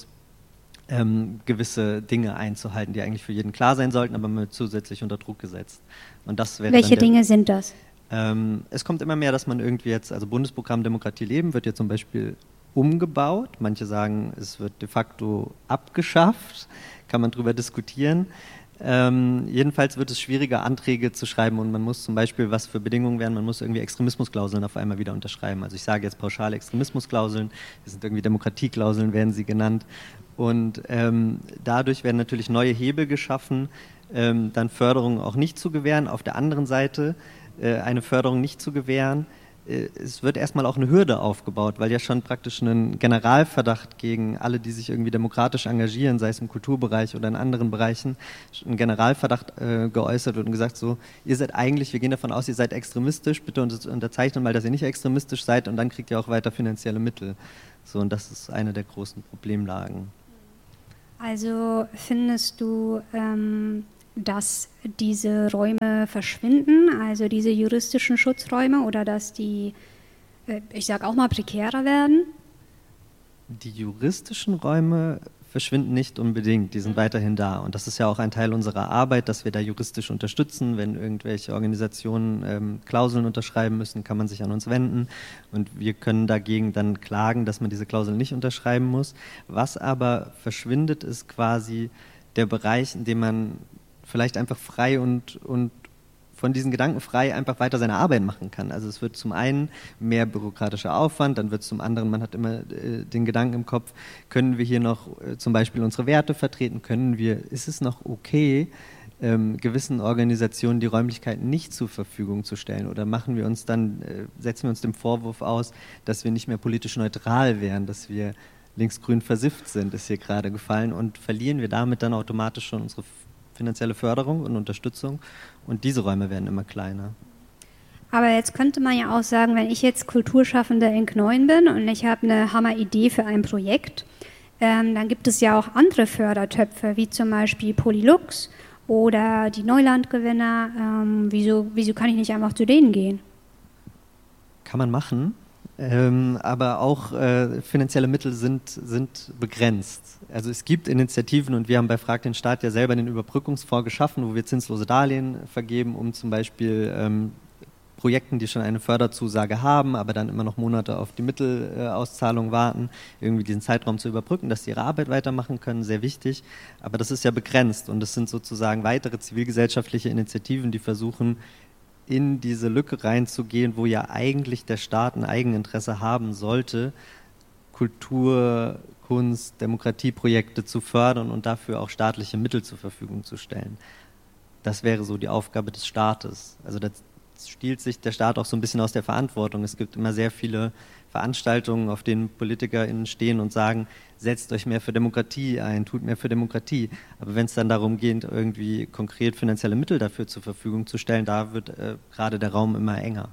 gewisse Dinge einzuhalten, die eigentlich für jeden klar sein sollten, aber man wird zusätzlich unter Druck gesetzt. Und das wäre Welche Dinge sind das? Es kommt immer mehr, dass man irgendwie jetzt, also Bundesprogramm Demokratie leben wird jetzt zum Beispiel umgebaut. Manche sagen, es wird de facto abgeschafft. Kann man drüber diskutieren. Jedenfalls wird es schwieriger, Anträge zu schreiben und man muss zum Beispiel, was für Bedingungen wären, man muss irgendwie Extremismusklauseln auf einmal wieder unterschreiben. Also ich sage jetzt pauschale Extremismusklauseln, das sind irgendwie Demokratieklauseln, werden sie genannt. Und dadurch werden natürlich neue Hebel geschaffen, dann Förderungen auch nicht zu gewähren. Auf der anderen Seite eine Förderung nicht zu gewähren, es wird erstmal auch eine Hürde aufgebaut, weil ja schon praktisch ein Generalverdacht gegen alle, die sich irgendwie demokratisch engagieren, sei es im Kulturbereich oder in anderen Bereichen, ein Generalverdacht geäußert wird und gesagt so, ihr seid eigentlich, wir gehen davon aus, ihr seid extremistisch, bitte unterzeichnen mal, dass ihr nicht extremistisch seid und dann kriegt ihr auch weiter finanzielle Mittel. So, und das ist eine der großen Problemlagen. Also findest du, dass diese Räume verschwinden, also diese juristischen Schutzräume, oder dass die, ich sage auch mal, prekärer werden? Die juristischen Räume verschwinden nicht unbedingt, die sind weiterhin da. Und das ist ja auch ein Teil unserer Arbeit, dass wir da juristisch unterstützen. Wenn irgendwelche Organisationen Klauseln unterschreiben müssen, kann man sich an uns wenden. Und wir können dagegen dann klagen, dass man diese Klauseln nicht unterschreiben muss. Was aber verschwindet, ist quasi der Bereich, in dem man vielleicht einfach frei und von diesen Gedanken frei einfach weiter seine Arbeit machen kann. Also es wird zum einen mehr bürokratischer Aufwand, dann wird es zum anderen, man hat immer den Gedanken im Kopf, können wir hier noch zum Beispiel unsere Werte vertreten, ist es noch okay, gewissen Organisationen die Räumlichkeiten nicht zur Verfügung zu stellen, oder setzen wir uns dem Vorwurf aus, dass wir nicht mehr politisch neutral wären, dass wir linksgrün versifft sind, ist hier gerade gefallen, und verlieren wir damit dann automatisch schon unsere finanzielle Förderung und Unterstützung, und diese Räume werden immer kleiner. Aber jetzt könnte man ja auch sagen, wenn ich jetzt Kulturschaffender in Kneuen bin und ich habe eine Hammeridee für ein Projekt, dann gibt es ja auch andere Fördertöpfe, wie zum Beispiel Polylux oder die Neulandgewinner. Wieso kann ich nicht einfach zu denen gehen? Kann man machen. Aber auch finanzielle Mittel sind begrenzt. Also es gibt Initiativen, und wir haben bei Frag den Staat ja selber den Überbrückungsfonds geschaffen, wo wir zinslose Darlehen vergeben, um zum Beispiel Projekten, die schon eine Förderzusage haben, aber dann immer noch Monate auf die Mittelauszahlung warten, irgendwie diesen Zeitraum zu überbrücken, dass sie ihre Arbeit weitermachen können, sehr wichtig. Aber das ist ja begrenzt, und es sind sozusagen weitere zivilgesellschaftliche Initiativen, die versuchen, in diese Lücke reinzugehen, wo ja eigentlich der Staat ein Eigeninteresse haben sollte, Kultur, Kunst, Demokratieprojekte zu fördern und dafür auch staatliche Mittel zur Verfügung zu stellen. Das wäre so die Aufgabe des Staates. Also da stiehlt sich der Staat auch so ein bisschen aus der Verantwortung. Es gibt immer sehr viele Veranstaltungen, auf denen PolitikerInnen stehen und sagen, setzt euch mehr für Demokratie ein, tut mehr für Demokratie. Aber wenn es dann darum geht, irgendwie konkret finanzielle Mittel dafür zur Verfügung zu stellen, da wird gerade der Raum immer enger.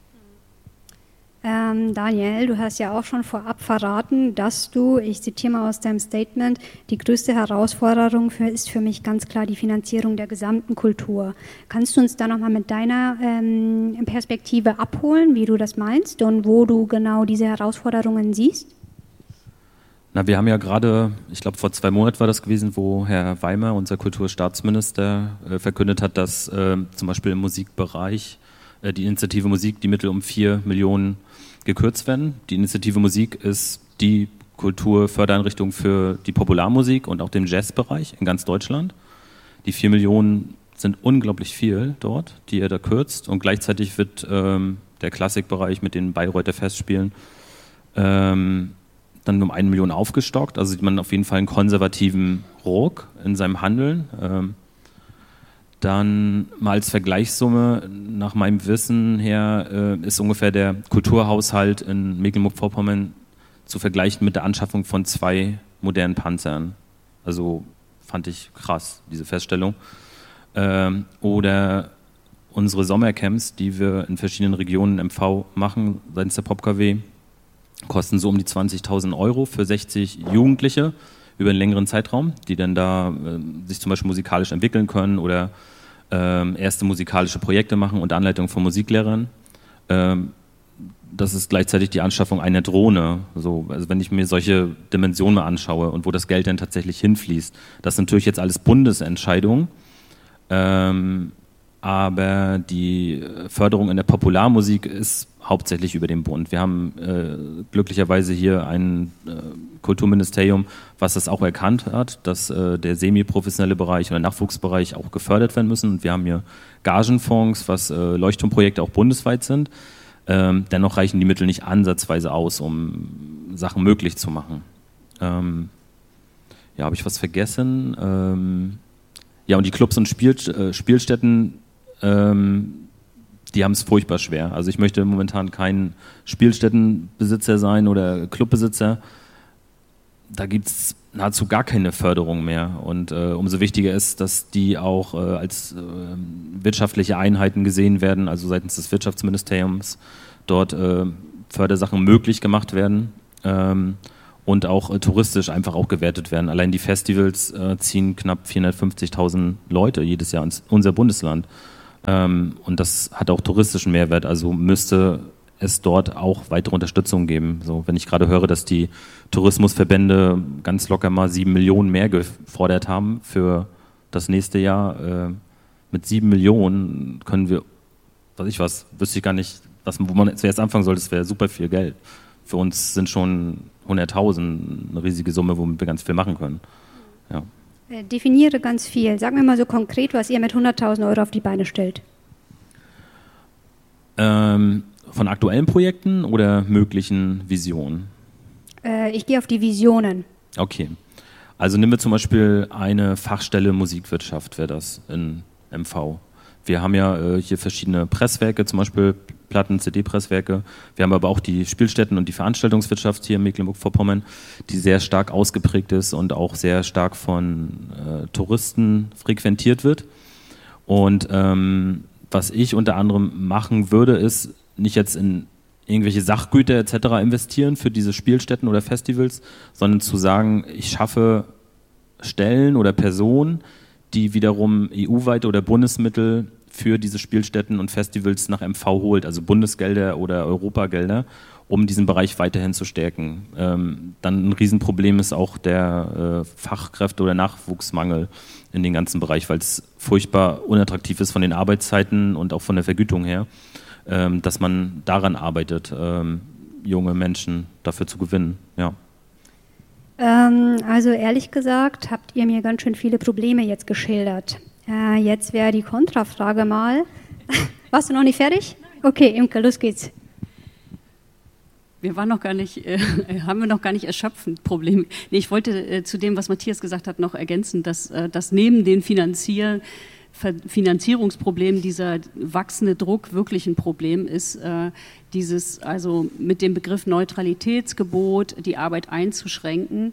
Daniel, du hast ja auch schon vorab verraten, dass du, ich zitiere mal aus deinem Statement, die größte Herausforderung ist für mich ganz klar die Finanzierung der gesamten Kultur. Kannst du uns da nochmal mit deiner Perspektive abholen, wie du das meinst und wo du genau diese Herausforderungen siehst? Na, wir haben ja gerade, ich glaube vor 2 Monaten war das gewesen, wo Herr Weimer, unser Kulturstaatsminister, verkündet hat, dass zum Beispiel im Musikbereich die Initiative Musik die Mittel um 4 Millionen gekürzt werden. Die Initiative Musik ist die Kulturfördereinrichtung für die Popularmusik und auch den Jazzbereich in ganz Deutschland. Die 4 Millionen sind unglaublich viel dort, die er da kürzt, und gleichzeitig wird der Klassikbereich mit den Bayreuther Festspielen dann um 1 Million aufgestockt. Also sieht man auf jeden Fall einen konservativen Ruck in seinem Handeln. Dann mal als Vergleichssumme, nach meinem Wissen her, ist ungefähr der Kulturhaushalt in Mecklenburg-Vorpommern zu vergleichen mit der Anschaffung von 2 modernen Panzern. Also fand ich krass, diese Feststellung. Oder unsere Sommercamps, die wir in verschiedenen Regionen im MV machen, seitens der PopKW, kosten so um die 20.000 Euro für 60 Jugendliche über einen längeren Zeitraum, die dann da sich zum Beispiel musikalisch entwickeln können oder erste musikalische Projekte machen unter Anleitung von Musiklehrern. Das ist gleichzeitig die Anschaffung einer Drohne. So, also wenn ich mir solche Dimensionen mal anschaue und wo das Geld dann tatsächlich hinfließt, das sind natürlich jetzt alles Bundesentscheidungen, aber die Förderung in der Popularmusik ist hauptsächlich über den Bund. Wir haben glücklicherweise hier ein Kulturministerium, was das auch erkannt hat, dass der semi-professionelle Bereich oder Nachwuchsbereich auch gefördert werden müssen. Und wir haben hier Gagenfonds, was Leuchtturmprojekte auch bundesweit sind. Dennoch reichen die Mittel nicht ansatzweise aus, um Sachen möglich zu machen. Ja, habe ich was vergessen? Ja, und die Clubs und Spielstätten, die haben es furchtbar schwer. Also ich möchte momentan kein Spielstättenbesitzer sein oder Clubbesitzer. Da gibt es nahezu gar keine Förderung mehr. Und umso wichtiger ist, dass die auch als wirtschaftliche Einheiten gesehen werden, also seitens des Wirtschaftsministeriums dort Fördersachen möglich gemacht werden und auch touristisch einfach auch gewertet werden. Allein die Festivals ziehen knapp 450.000 Leute jedes Jahr ins unser Bundesland. Und das hat auch touristischen Mehrwert, also müsste es dort auch weitere Unterstützung geben. So, wenn ich gerade höre, dass die Tourismusverbände ganz locker mal 7 Millionen mehr gefordert haben für das nächste Jahr, mit 7 Millionen können wir, wüsste ich gar nicht, wo man zuerst anfangen soll, das wäre super viel Geld. Für uns sind schon 100.000 eine riesige Summe, womit wir ganz viel machen können. Ja. Definiere ganz viel. Sag mir mal so konkret, was ihr mit 100.000 Euro auf die Beine stellt. Von aktuellen Projekten oder möglichen Visionen? Ich gehe auf die Visionen. Okay. Also nehmen wir zum Beispiel eine Fachstelle Musikwirtschaft, wäre das in MV. Wir haben ja hier verschiedene Presswerke, zum Beispiel Platten-, CD-Presswerke. Wir haben aber auch die Spielstätten und die Veranstaltungswirtschaft hier in Mecklenburg-Vorpommern, die sehr stark ausgeprägt ist und auch sehr stark von Touristen frequentiert wird. Und was ich unter anderem machen würde, ist nicht jetzt in irgendwelche Sachgüter etc. investieren für diese Spielstätten oder Festivals, sondern zu sagen, ich schaffe Stellen oder Personen, die wiederum EU-weite oder Bundesmittel für diese Spielstätten und Festivals nach MV holt, also Bundesgelder oder Europagelder, um diesen Bereich weiterhin zu stärken. Dann ein Riesenproblem ist auch der Fachkräfte- oder Nachwuchsmangel in den ganzen Bereich, weil es furchtbar unattraktiv ist von den Arbeitszeiten und auch von der Vergütung her, dass man daran arbeitet, junge Menschen dafür zu gewinnen. Ja. Also ehrlich gesagt, habt ihr mir ganz schön viele Probleme jetzt geschildert. Jetzt wäre die Kontrafrage mal. Warst du noch nicht fertig? Okay, Imke, los geht's. Haben wir noch gar nicht erschöpfend Problem. Nee, ich wollte zu dem, was Matthias gesagt hat, noch ergänzen, dass neben den Finanzierungsproblem dieser wachsende Druck wirklich ein Problem ist, also mit dem Begriff Neutralitätsgebot die Arbeit einzuschränken,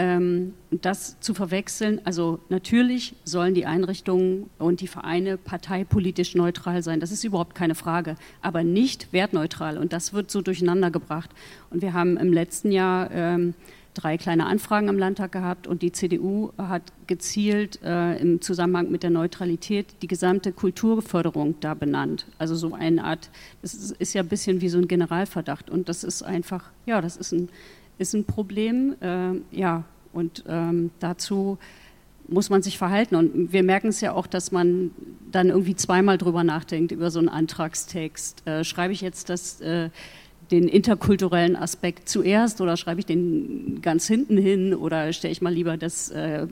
das zu verwechseln. Also natürlich sollen die Einrichtungen und die Vereine parteipolitisch neutral sein, das ist überhaupt keine Frage, aber nicht wertneutral und das wird so durcheinander gebracht. Und wir haben im letzten Jahr 3 kleine Anfragen am Landtag gehabt und die CDU hat gezielt im Zusammenhang mit der Neutralität die gesamte Kulturförderung da benannt. Also so eine Art, das ist ja ein bisschen wie so ein Generalverdacht und das ist einfach, ja, das ist ein Problem, ja, und dazu muss man sich verhalten und wir merken es ja auch, dass man dann irgendwie zweimal drüber nachdenkt, über so einen Antragstext. Schreibe ich jetzt den interkulturellen Aspekt zuerst oder schreibe ich den ganz hinten hin oder stelle ich mal lieber das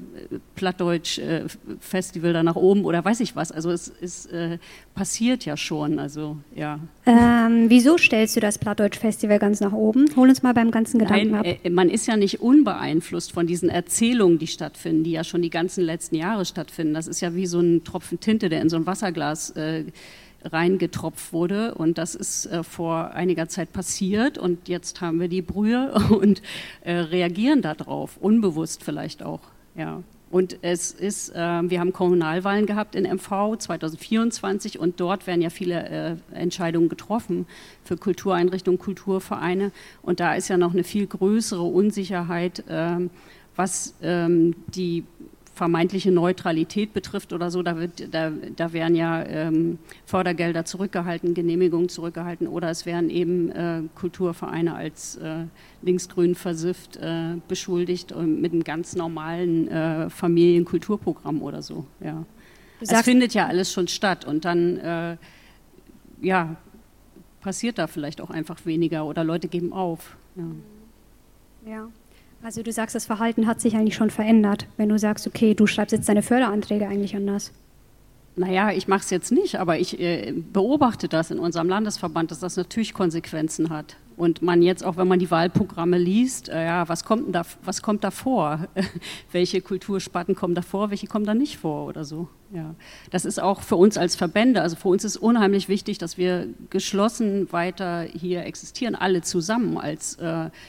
Plattdeutsch-Festival da nach oben oder weiß ich was. Also es passiert ja schon. Also, ja. Wieso stellst du das Plattdeutsch-Festival ganz nach oben? Hol uns mal beim ganzen Gedanken ab. Man ist ja nicht unbeeinflusst von diesen Erzählungen, die stattfinden, die ja schon die ganzen letzten Jahre stattfinden. Das ist ja wie so ein Tropfen Tinte, der in so ein Wasserglas reingetropft wurde und das ist vor einiger Zeit passiert und jetzt haben wir die Brühe und reagieren darauf, unbewusst vielleicht auch. Ja. Und es ist, wir haben Kommunalwahlen gehabt in MV 2024 und dort werden ja viele Entscheidungen getroffen für Kultureinrichtungen, Kulturvereine und da ist ja noch eine viel größere Unsicherheit, was die vermeintliche Neutralität betrifft oder so, da werden ja Fördergelder zurückgehalten, Genehmigungen zurückgehalten oder es werden eben Kulturvereine als linksgrün versifft beschuldigt mit einem ganz normalen Familienkulturprogramm oder so. Ja. Es findet ja alles schon statt und dann ja, passiert da vielleicht auch einfach weniger oder Leute geben auf. Ja. Ja. Also du sagst, das Verhalten hat sich eigentlich schon verändert, wenn du sagst, okay, du schreibst jetzt deine Förderanträge eigentlich anders. Naja, ich mache es jetzt nicht, aber ich beobachte das in unserem Landesverband, dass das natürlich Konsequenzen hat. Und man jetzt auch, wenn man die Wahlprogramme liest, was kommt da vor? Welche Kultursparten kommen da vor, welche kommen da nicht vor oder so? Ja. Das ist auch für uns als Verbände, also für uns ist unheimlich wichtig, dass wir geschlossen weiter hier existieren, alle zusammen als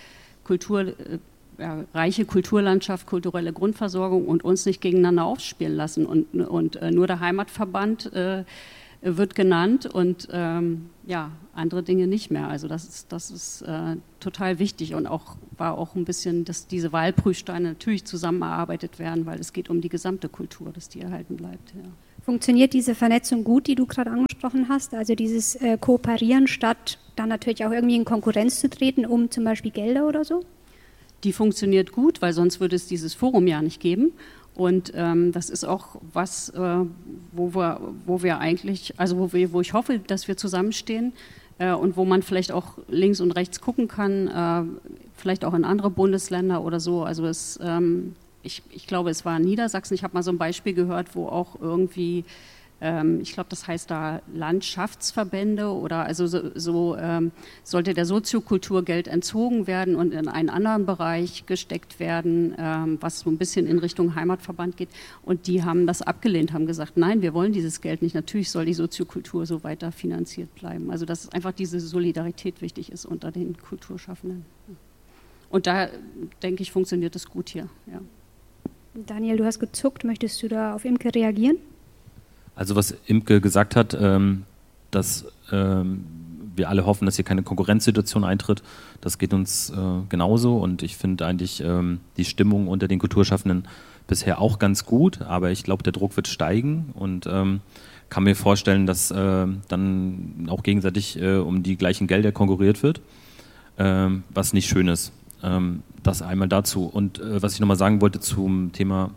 reiche Kulturlandschaft, kulturelle Grundversorgung und uns nicht gegeneinander aufspielen lassen. Und nur der Heimatverband wird genannt und andere Dinge nicht mehr. Also das ist total wichtig und war auch ein bisschen, dass diese Wahlprüfsteine natürlich zusammengearbeitet werden, weil es geht um die gesamte Kultur, dass die erhalten bleibt. Ja. Funktioniert diese Vernetzung gut, die du gerade angesprochen hast? Also dieses Kooperieren statt dann natürlich auch irgendwie in Konkurrenz zu treten, um zum Beispiel Gelder oder so? Die funktioniert gut, weil sonst würde es dieses Forum ja nicht geben. Und das ist auch was, wo ich hoffe, dass wir zusammenstehen und wo man vielleicht auch links und rechts gucken kann, vielleicht auch in andere Bundesländer oder so. Also ich glaube, es war in Niedersachsen, ich habe mal so ein Beispiel gehört, wo auch irgendwie, ich glaube, das heißt da Landschaftsverbände oder also sollte der Soziokulturgeld entzogen werden und in einen anderen Bereich gesteckt werden, was so ein bisschen in Richtung Heimatverband geht. Und die haben das abgelehnt, haben gesagt, nein, wir wollen dieses Geld nicht. Natürlich soll die Soziokultur so weiter finanziert bleiben. Also dass einfach diese Solidarität wichtig ist unter den Kulturschaffenden. Und da, denke ich, funktioniert es gut hier. Ja. Daniel, du hast gezuckt. Möchtest du da auf Imke reagieren? Also was Imke gesagt hat, dass wir alle hoffen, dass hier keine Konkurrenzsituation eintritt, das geht uns genauso und ich finde eigentlich die Stimmung unter den Kulturschaffenden bisher auch ganz gut, aber ich glaube, der Druck wird steigen und kann mir vorstellen, dass dann auch gegenseitig um die gleichen Gelder konkurriert wird, was nicht schön ist. Das einmal dazu. Und was ich nochmal sagen wollte zum Thema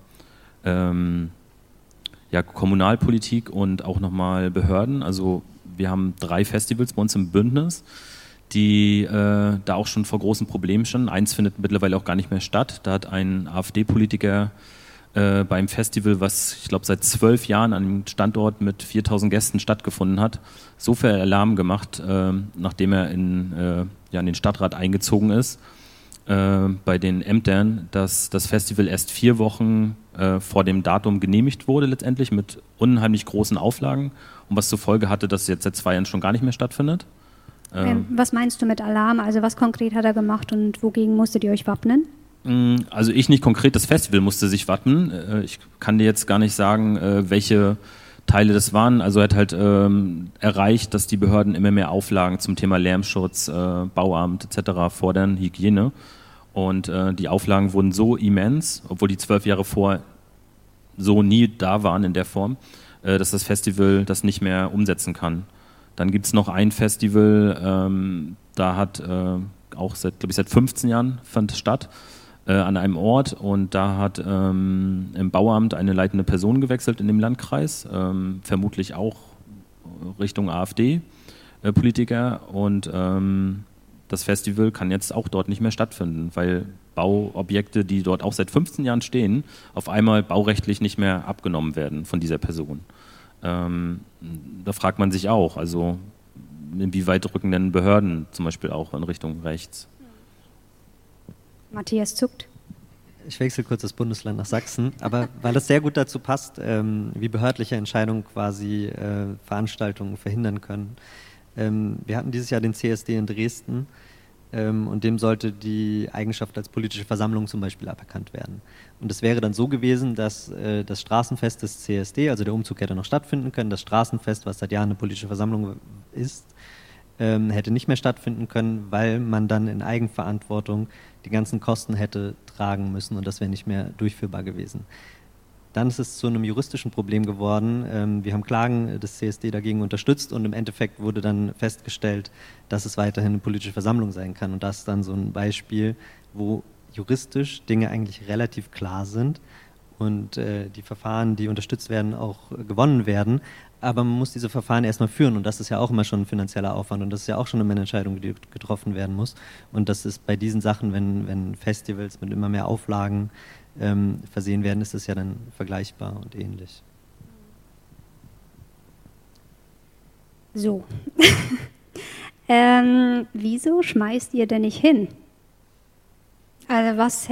Kommunalpolitik und auch nochmal Behörden. Also wir haben 3 Festivals bei uns im Bündnis, die da auch schon vor großen Problemen standen. Eins findet mittlerweile auch gar nicht mehr statt. Da hat ein AfD-Politiker beim Festival, was ich glaube seit 12 Jahren an einem Standort mit 4000 Gästen stattgefunden hat, so viel Alarm gemacht, nachdem er in den Stadtrat eingezogen ist, bei den Ämtern, dass das Festival erst 4 Wochen vor dem Datum genehmigt wurde letztendlich mit unheimlich großen Auflagen und was zur Folge hatte, dass es jetzt seit 2 Jahren schon gar nicht mehr stattfindet. Was meinst du mit Alarm? Also was konkret hat er gemacht und wogegen musstet ihr euch wappnen? Also ich nicht konkret, das Festival musste sich wappnen. Ich kann dir jetzt gar nicht sagen, welche Teile das waren. Also er hat halt erreicht, dass die Behörden immer mehr Auflagen zum Thema Lärmschutz, Bauamt etc. fordern, Hygiene. Und die Auflagen wurden so immens, obwohl die 12 Jahre vor so nie da waren in der Form, dass das Festival das nicht mehr umsetzen kann. Dann gibt es noch ein Festival, da hat auch seit 15 Jahren fand statt, an einem Ort und da hat im Bauamt eine leitende Person gewechselt in dem Landkreis, vermutlich auch Richtung AfD-Politiker und das Festival kann jetzt auch dort nicht mehr stattfinden, weil Bauobjekte, die dort auch seit 15 Jahren stehen, auf einmal baurechtlich nicht mehr abgenommen werden von dieser Person. Da fragt man sich auch, also inwieweit rücken denn Behörden zum Beispiel auch in Richtung rechts? Matthias zuckt. Ich wechsle kurz das Bundesland nach Sachsen, aber weil das sehr gut dazu passt, wie behördliche Entscheidungen quasi Veranstaltungen verhindern können. Wir hatten dieses Jahr den CSD in Dresden und dem sollte die Eigenschaft als politische Versammlung zum Beispiel aberkannt werden. Und es wäre dann so gewesen, dass das Straßenfest des CSD, also der Umzug hätte noch stattfinden können, das Straßenfest, was seit Jahren eine politische Versammlung ist, hätte nicht mehr stattfinden können, weil man dann in Eigenverantwortung die ganzen Kosten hätte tragen müssen und das wäre nicht mehr durchführbar gewesen. Dann ist es zu einem juristischen Problem geworden. Wir haben Klagen des CSD dagegen unterstützt und im Endeffekt wurde dann festgestellt, dass es weiterhin eine politische Versammlung sein kann. Und das ist dann so ein Beispiel, wo juristisch Dinge eigentlich relativ klar sind und die Verfahren, die unterstützt werden, auch gewonnen werden. Aber man muss diese Verfahren erstmal führen und das ist ja auch immer schon ein finanzieller Aufwand und das ist ja auch schon eine Entscheidung, die getroffen werden muss. Und das ist bei diesen Sachen, wenn Festivals mit immer mehr Auflagen versehen werden, ist es ja dann vergleichbar und ähnlich. So. Wieso schmeißt ihr denn nicht hin? Also was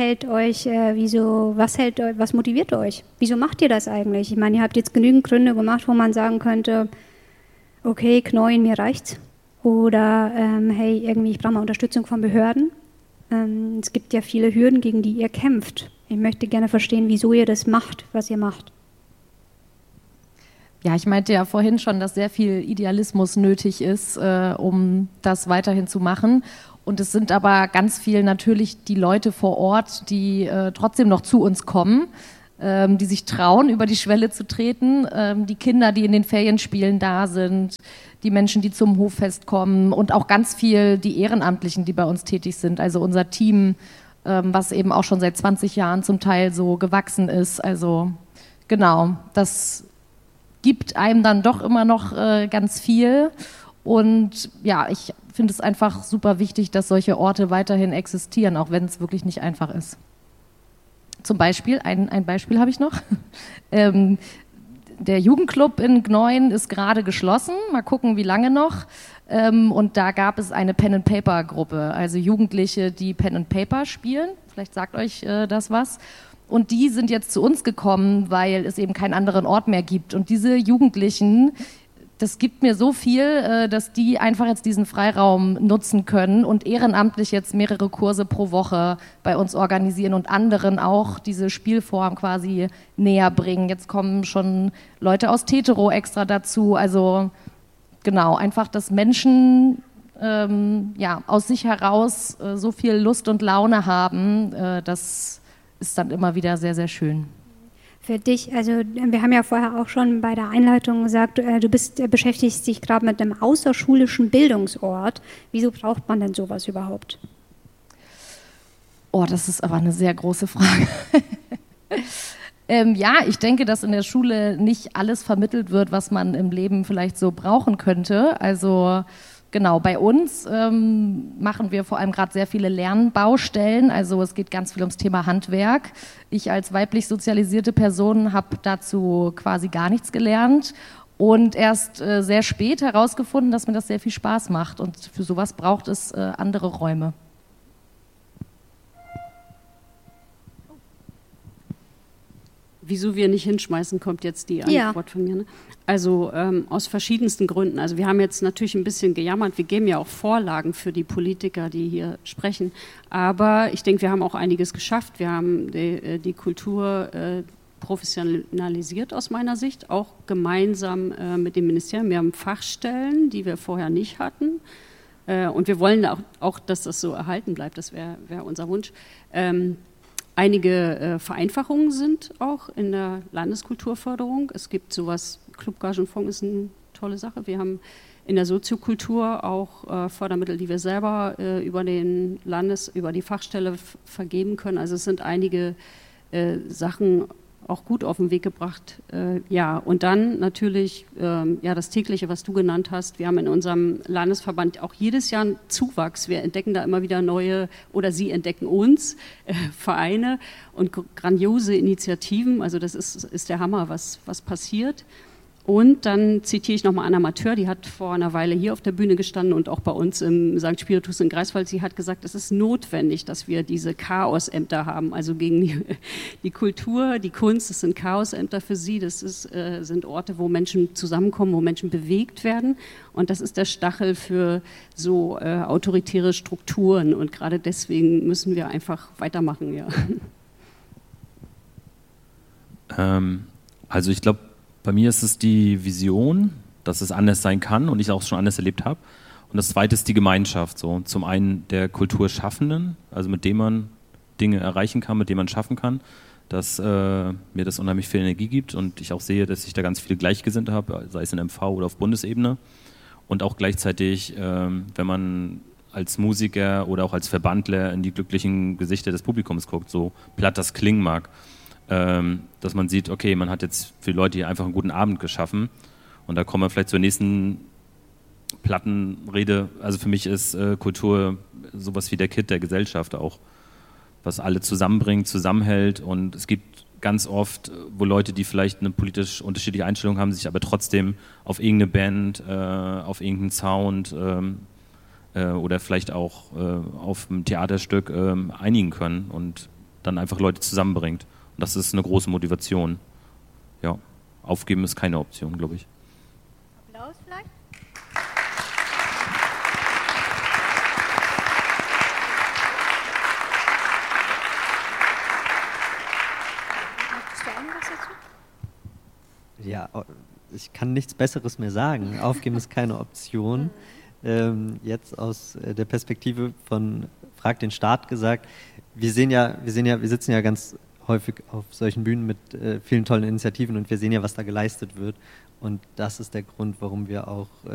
motiviert euch? Wieso macht ihr das eigentlich? Ich meine, ihr habt jetzt genügend Gründe gemacht, wo man sagen könnte, okay, Knoien, mir reicht's. Oder hey, irgendwie, ich brauche mal Unterstützung von Behörden. Es gibt ja viele Hürden, gegen die ihr kämpft. Ich möchte gerne verstehen, wieso ihr das macht, was ihr macht. Ja, ich meinte ja vorhin schon, dass sehr viel Idealismus nötig ist, um das weiterhin zu machen. Und es sind aber ganz viel natürlich die Leute vor Ort, die trotzdem noch zu uns kommen, die sich trauen, über die Schwelle zu treten, die Kinder, die in den Ferienspielen da sind, die Menschen, die zum Hoffest kommen und auch ganz viel die Ehrenamtlichen, die bei uns tätig sind. Also unser Team, was eben auch schon seit 20 Jahren zum Teil so gewachsen ist. Also genau, das gibt einem dann doch immer noch ganz viel. Und ja, ich finde es einfach super wichtig, dass solche Orte weiterhin existieren, auch wenn es wirklich nicht einfach ist. Zum Beispiel, ein Beispiel habe ich noch. Der Jugendclub in Gnoien ist gerade geschlossen. Mal gucken, wie lange noch. Und da gab es eine Pen-and-Paper-Gruppe, also Jugendliche, die Pen-and-Paper spielen. Vielleicht sagt euch das was. Und die sind jetzt zu uns gekommen, weil es eben keinen anderen Ort mehr gibt. Und diese Jugendlichen, das gibt mir so viel, dass die einfach jetzt diesen Freiraum nutzen können und ehrenamtlich jetzt mehrere Kurse pro Woche bei uns organisieren und anderen auch diese Spielform quasi näher bringen. Jetzt kommen schon Leute aus Tetero extra dazu. Also genau, einfach, dass Menschen aus sich heraus so viel Lust und Laune haben, das ist dann immer wieder sehr, sehr schön. Für dich, also wir haben ja vorher auch schon bei der Einleitung gesagt, du beschäftigst dich gerade mit einem außerschulischen Bildungsort. Wieso braucht man denn sowas überhaupt? Oh, das ist aber eine sehr große Frage. Ja, ich denke, dass in der Schule nicht alles vermittelt wird, was man im Leben vielleicht so brauchen könnte. Also genau, bei uns machen wir vor allem gerade sehr viele Lernbaustellen. Also es geht ganz viel ums Thema Handwerk. Ich als weiblich sozialisierte Person habe dazu quasi gar nichts gelernt und erst sehr spät herausgefunden, dass mir das sehr viel Spaß macht. Und für sowas braucht es andere Räume. Wieso wir nicht hinschmeißen, kommt jetzt die Antwort von mir. Ne? Also aus verschiedensten Gründen. Also wir haben jetzt natürlich ein bisschen gejammert, wir geben ja auch Vorlagen für die Politiker, die hier sprechen. Aber ich denke, wir haben auch einiges geschafft. Wir haben die Kultur professionalisiert aus meiner Sicht, auch gemeinsam mit dem Ministerium. Wir haben Fachstellen, die wir vorher nicht hatten. Und wir wollen auch, dass das so erhalten bleibt. Das wäre unser Wunsch. Einige Vereinfachungen sind auch in der Landeskulturförderung. Es gibt sowas, Clubgagenfonds ist eine tolle Sache. Wir haben in der Soziokultur auch Fördermittel, die wir selber über die Fachstelle vergeben können. Also es sind einige Sachen auch gut auf den Weg gebracht. Und dann natürlich das tägliche, was du genannt hast. Wir haben in unserem Landesverband auch jedes Jahr einen Zuwachs. Wir entdecken da immer wieder neue, oder sie entdecken uns, Vereine und grandiose Initiativen. Also das ist der Hammer, was passiert. Und dann zitiere ich nochmal Anna Mateur, die hat vor einer Weile hier auf der Bühne gestanden und auch bei uns im St. Spiritus in Greifswald. Sie hat gesagt, es ist notwendig, dass wir diese Chaosämter haben, also gegen die Kultur, die Kunst, das sind Chaosämter für sie, das sind Orte, wo Menschen zusammenkommen, wo Menschen bewegt werden und das ist der Stachel für so autoritäre Strukturen und gerade deswegen müssen wir einfach weitermachen. Ja. Also ich glaube, bei mir ist es die Vision, dass es anders sein kann und ich auch schon anders erlebt habe. Und das Zweite ist die Gemeinschaft. So. Zum einen der Kulturschaffenden, also mit dem man Dinge erreichen kann, mit dem man schaffen kann, dass mir das unheimlich viel Energie gibt und ich auch sehe, dass ich da ganz viele Gleichgesinnte habe, sei es in MV oder auf Bundesebene. Und auch gleichzeitig, wenn man als Musiker oder auch als Verbandler in die glücklichen Gesichter des Publikums guckt, so platt das klingen mag, dass man sieht, okay, man hat jetzt für Leute hier einfach einen guten Abend geschaffen und da kommen wir vielleicht zur nächsten Plattenrede. Also für mich ist Kultur sowas wie der Kitt der Gesellschaft auch, was alle zusammenbringt, zusammenhält und es gibt ganz oft, wo Leute, die vielleicht eine politisch unterschiedliche Einstellung haben, sich aber trotzdem auf irgendeine Band, auf irgendeinen Sound oder vielleicht auch auf ein Theaterstück einigen können und dann einfach Leute zusammenbringt. Und das ist eine große Motivation. Ja, aufgeben ist keine Option, glaube ich. Applaus vielleicht? Möchtest du auch noch was dazu? Ja, ich kann nichts Besseres mehr sagen. Aufgeben ist keine Option. Jetzt aus der Perspektive von Frag den Staat gesagt, wir sitzen ja ganz häufig auf solchen Bühnen mit vielen tollen Initiativen und wir sehen ja, was da geleistet wird. Und das ist der Grund, warum wir auch